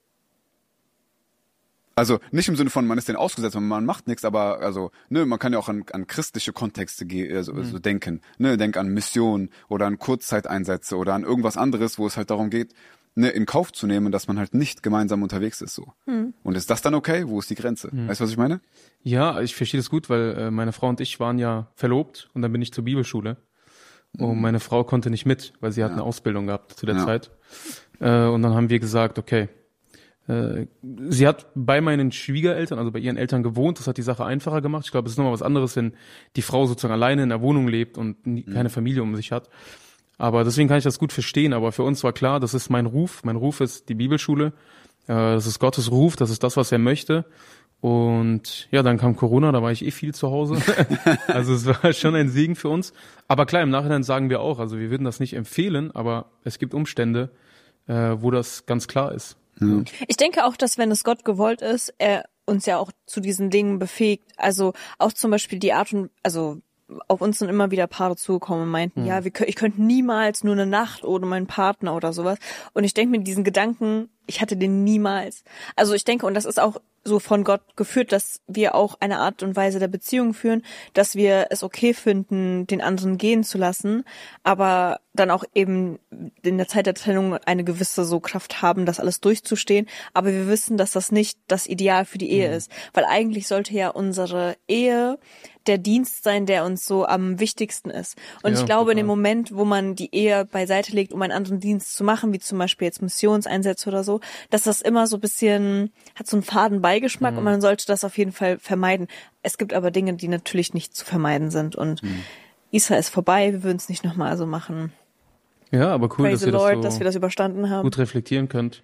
Speaker 5: also nicht im Sinne von, man ist denen ausgesetzt und man macht nichts, aber man kann ja auch an christliche Kontexte so denken. Ne, denk an Mission oder an Kurzzeiteinsätze oder an irgendwas anderes, wo es halt darum geht, ne, in Kauf zu nehmen, dass man halt nicht gemeinsam unterwegs ist. So. Und ist das dann okay? Wo ist die Grenze? Weißt du, was ich meine?
Speaker 4: Ja, ich verstehe das gut, weil meine Frau und ich waren ja verlobt und dann bin ich zur Bibelschule. Und meine Frau konnte nicht mit, weil sie hat eine Ausbildung gehabt zu der Zeit. Und dann haben wir gesagt, okay, sie hat bei meinen Schwiegereltern, also bei ihren Eltern gewohnt. Das hat die Sache einfacher gemacht. Ich glaube, es ist nochmal was anderes, wenn die Frau sozusagen alleine in der Wohnung lebt und keine Familie um sich hat. Aber deswegen kann ich das gut verstehen. Aber für uns war klar, das ist mein Ruf. Mein Ruf ist die Bibelschule. Das ist Gottes Ruf. Das ist das, was er möchte. Und ja, dann kam Corona. Da war ich viel zu Hause. Also es war schon ein Segen für uns. Aber klar, im Nachhinein sagen wir auch, also wir würden das nicht empfehlen, aber es gibt Umstände, wo das ganz klar ist.
Speaker 6: Ich denke auch, dass wenn es Gott gewollt ist, er uns ja auch zu diesen Dingen befähigt. Also auch zum Beispiel die Art und, auf uns sind immer wieder Paare zugekommen und meinten, ich könnte niemals nur eine Nacht ohne meinen Partner oder sowas. Und ich denke mir diesen Gedanken, ich hatte den niemals. Also ich denke, und das ist auch so von Gott geführt, dass wir auch eine Art und Weise der Beziehung führen, dass wir es okay finden, den anderen gehen zu lassen, aber dann auch eben in der Zeit der Trennung eine gewisse so Kraft haben, das alles durchzustehen. Aber wir wissen, dass das nicht das Ideal für die Ehe ist, weil eigentlich sollte ja unsere Ehe der Dienst sein, der uns so am wichtigsten ist. Und ich glaube, in dem Moment, wo man die Ehe beiseite legt, um einen anderen Dienst zu machen, wie zum Beispiel jetzt Missionseinsätze oder so, dass das immer so ein bisschen, hat so einen faden Beigeschmack und man sollte das auf jeden Fall vermeiden. Es gibt aber Dinge, die natürlich nicht zu vermeiden sind und Israel ist vorbei, wir würden es nicht nochmal so machen.
Speaker 4: Ja, aber cool,
Speaker 6: Praise dass wir das überstanden haben.
Speaker 4: Gut reflektieren könnt.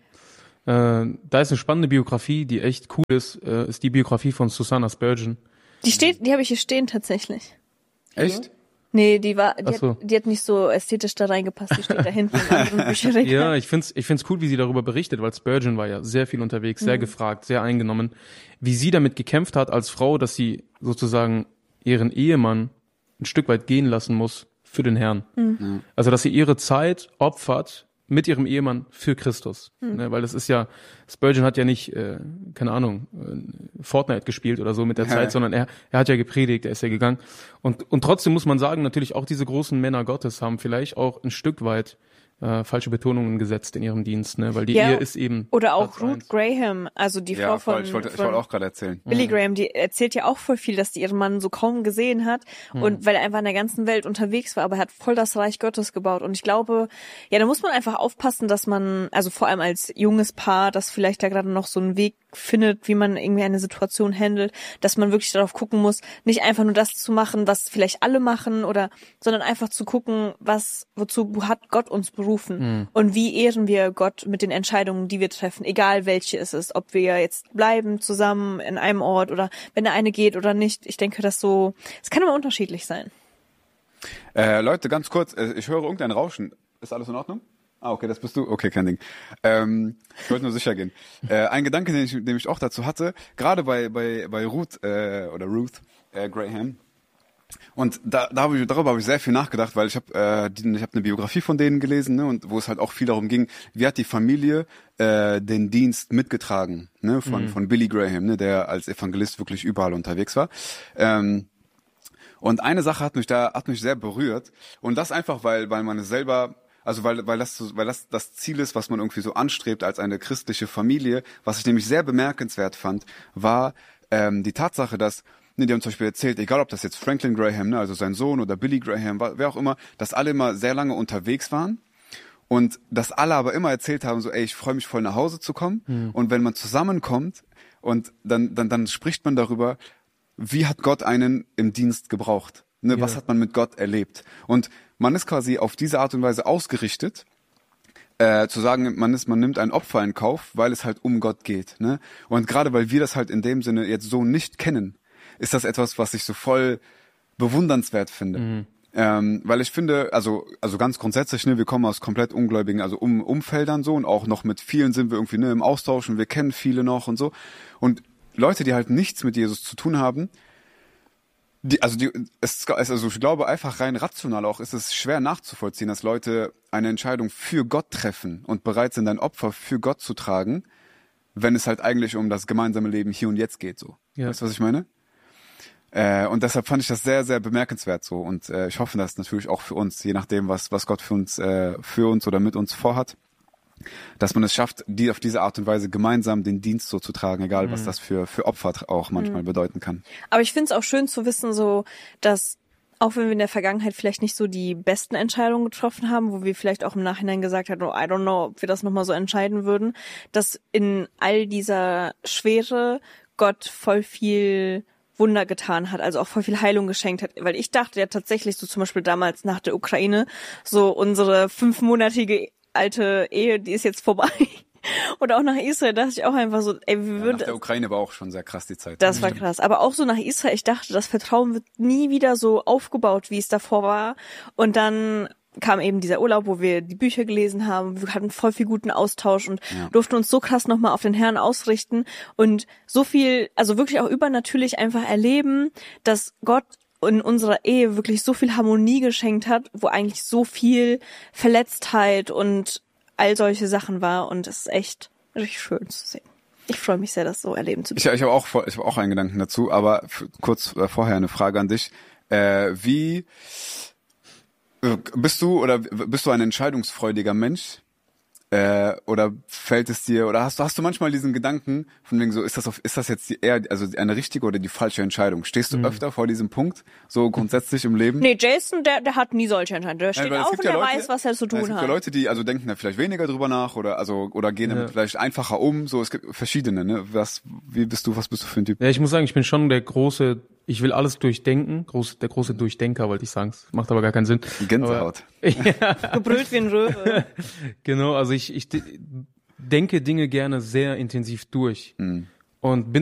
Speaker 4: Da ist eine spannende Biografie, die echt cool ist die Biografie von Susanna Spurgeon.
Speaker 6: Die habe ich hier stehen tatsächlich.
Speaker 5: Echt?
Speaker 6: Nee, die hat nicht so ästhetisch da reingepasst, die steht da hinten in anderen Bücherregal.
Speaker 4: Ja, ich find's cool, wie sie darüber berichtet, weil Spurgeon war ja sehr viel unterwegs, sehr gefragt, sehr eingenommen. Wie sie damit gekämpft hat als Frau, dass sie sozusagen ihren Ehemann ein Stück weit gehen lassen muss für den Herrn. Also, dass sie ihre Zeit opfert mit ihrem Ehemann für Christus. Ne, weil das ist ja, Spurgeon hat ja nicht, keine Ahnung, Fortnite gespielt oder so mit der Zeit, sondern er hat ja gepredigt, er ist ja gegangen. Und trotzdem muss man sagen, natürlich auch diese großen Männer Gottes haben vielleicht auch ein Stück weit falsche Betonungen gesetzt in ihrem Dienst, ne? Weil die Ehe ist eben.
Speaker 6: Oder auch Ruth Graham, also die Frau von.
Speaker 5: Ich wollte auch gerade erzählen.
Speaker 6: Billy Graham, die erzählt ja auch voll viel, dass die ihren Mann so kaum gesehen hat und weil er einfach in der ganzen Welt unterwegs war, aber er hat voll das Reich Gottes gebaut. Und ich glaube, ja, da muss man einfach aufpassen, dass man, also vor allem als junges Paar, das vielleicht da gerade noch so einen Weg findet, wie man irgendwie eine Situation handelt, dass man wirklich darauf gucken muss, nicht einfach nur das zu machen, was vielleicht alle machen sondern einfach zu gucken, wozu hat Gott uns berufen und wie ehren wir Gott mit den Entscheidungen, die wir treffen, egal welche es ist, ob wir jetzt bleiben zusammen in einem Ort oder wenn der eine geht oder nicht. Ich denke, es kann immer unterschiedlich sein.
Speaker 5: Leute, ganz kurz, ich höre irgendein Rauschen. Ist alles in Ordnung? Ah, okay, das bist du. Okay, kein Ding. Ich wollte nur sicher gehen. Ein Gedanke, den ich auch dazu hatte, gerade bei Ruth Graham. Und darüber habe ich sehr viel nachgedacht, weil ich habe eine Biografie von denen gelesen, ne, und wo es halt auch viel darum ging, wie hat die Familie den Dienst mitgetragen, ne, von Billy Graham, ne, der als Evangelist wirklich überall unterwegs war. Und eine Sache hat mich sehr berührt, und das einfach, weil man es selber, also weil das Ziel ist, was man irgendwie so anstrebt als eine christliche Familie. Was ich nämlich sehr bemerkenswert fand, war die Tatsache, dass, die haben zum Beispiel erzählt, egal ob das jetzt Franklin Graham, ne, also sein Sohn, oder Billy Graham, wer auch immer, dass alle immer sehr lange unterwegs waren und dass alle aber immer erzählt haben, so, ey, ich freue mich voll nach Hause zu kommen. Und wenn man zusammenkommt und dann spricht man darüber, wie hat Gott einen im Dienst gebraucht? Ne, was hat man mit Gott erlebt? Und man ist quasi auf diese Art und Weise ausgerichtet, zu sagen, man nimmt ein Opfer in Kauf, weil es halt um Gott geht. Ne? Und gerade weil wir das halt in dem Sinne jetzt so nicht kennen, ist das etwas, was ich so voll bewundernswert finde. Weil ich finde, also ganz grundsätzlich, ne, wir kommen aus komplett ungläubigen, also Umfeldern so, und auch noch mit vielen sind wir irgendwie, ne, im Austausch, und wir kennen viele noch und so. Und Leute, die halt nichts mit Jesus zu tun haben, ich glaube, einfach rein rational auch ist es schwer nachzuvollziehen, dass Leute eine Entscheidung für Gott treffen und bereit sind, ein Opfer für Gott zu tragen, wenn es halt eigentlich um das gemeinsame Leben hier und jetzt geht, so. Ja. Weißt du, was ich meine? Und deshalb fand ich das sehr, sehr bemerkenswert so, und ich hoffe, dass natürlich auch für uns, je nachdem, was Gott für uns oder mit uns vorhat, dass man es schafft, auf diese Art und Weise gemeinsam den Dienst so zu tragen, egal was das für Opfer auch manchmal bedeuten kann.
Speaker 6: Aber ich finde es auch schön zu wissen, so, dass auch wenn wir in der Vergangenheit vielleicht nicht so die besten Entscheidungen getroffen haben, wo wir vielleicht auch im Nachhinein gesagt haben, oh, I don't know, ob wir das nochmal so entscheiden würden, dass in all dieser Schwere Gott voll viel Wunder getan hat, also auch voll viel Heilung geschenkt hat, weil ich dachte ja tatsächlich so zum Beispiel damals nach der Ukraine, so unsere 5-monatige alte Ehe, die ist jetzt vorbei. Oder auch nach Israel dachte ich auch einfach so, ey,
Speaker 5: nach der Ukraine war auch schon sehr krass die Zeit.
Speaker 6: Das war krass. Aber auch so nach Israel, ich dachte, das Vertrauen wird nie wieder so aufgebaut, wie es davor war. Und dann kam eben dieser Urlaub, wo wir die Bücher gelesen haben. Wir hatten voll viel guten Austausch und durften uns so krass nochmal auf den Herrn ausrichten und so viel, also wirklich auch übernatürlich einfach erleben, dass Gott in unserer Ehe wirklich so viel Harmonie geschenkt hat, wo eigentlich so viel Verletztheit und all solche Sachen war, und es ist echt richtig schön zu sehen. Ich freue mich sehr, das so erleben zu dürfen.
Speaker 5: Ich habe auch einen Gedanken dazu, aber kurz vorher eine Frage an dich. Wie bist du ein entscheidungsfreudiger Mensch? Oder fällt es dir, oder hast du manchmal diesen Gedanken von wegen so, ist das jetzt eher eine richtige oder die falsche Entscheidung? Stehst du öfter vor diesem Punkt, so grundsätzlich im Leben?
Speaker 6: Nee, Jason, der hat nie solche Entscheidungen. Der steht auf und der weiß, was er zu tun hat.
Speaker 5: Es gibt ja Leute, die denken da vielleicht weniger drüber nach oder gehen damit vielleicht einfacher um. So, es gibt verschiedene, ne? Was bist du für ein Typ?
Speaker 4: Ja, ich muss sagen, ich bin schon ich will alles durchdenken. Der große Durchdenker, wollte ich sagen. Das macht aber gar keinen Sinn.
Speaker 5: Gänsehaut.
Speaker 6: Gebrüllt wie ein Röhre.
Speaker 4: Genau, also ich denke Dinge gerne sehr intensiv durch. Und bin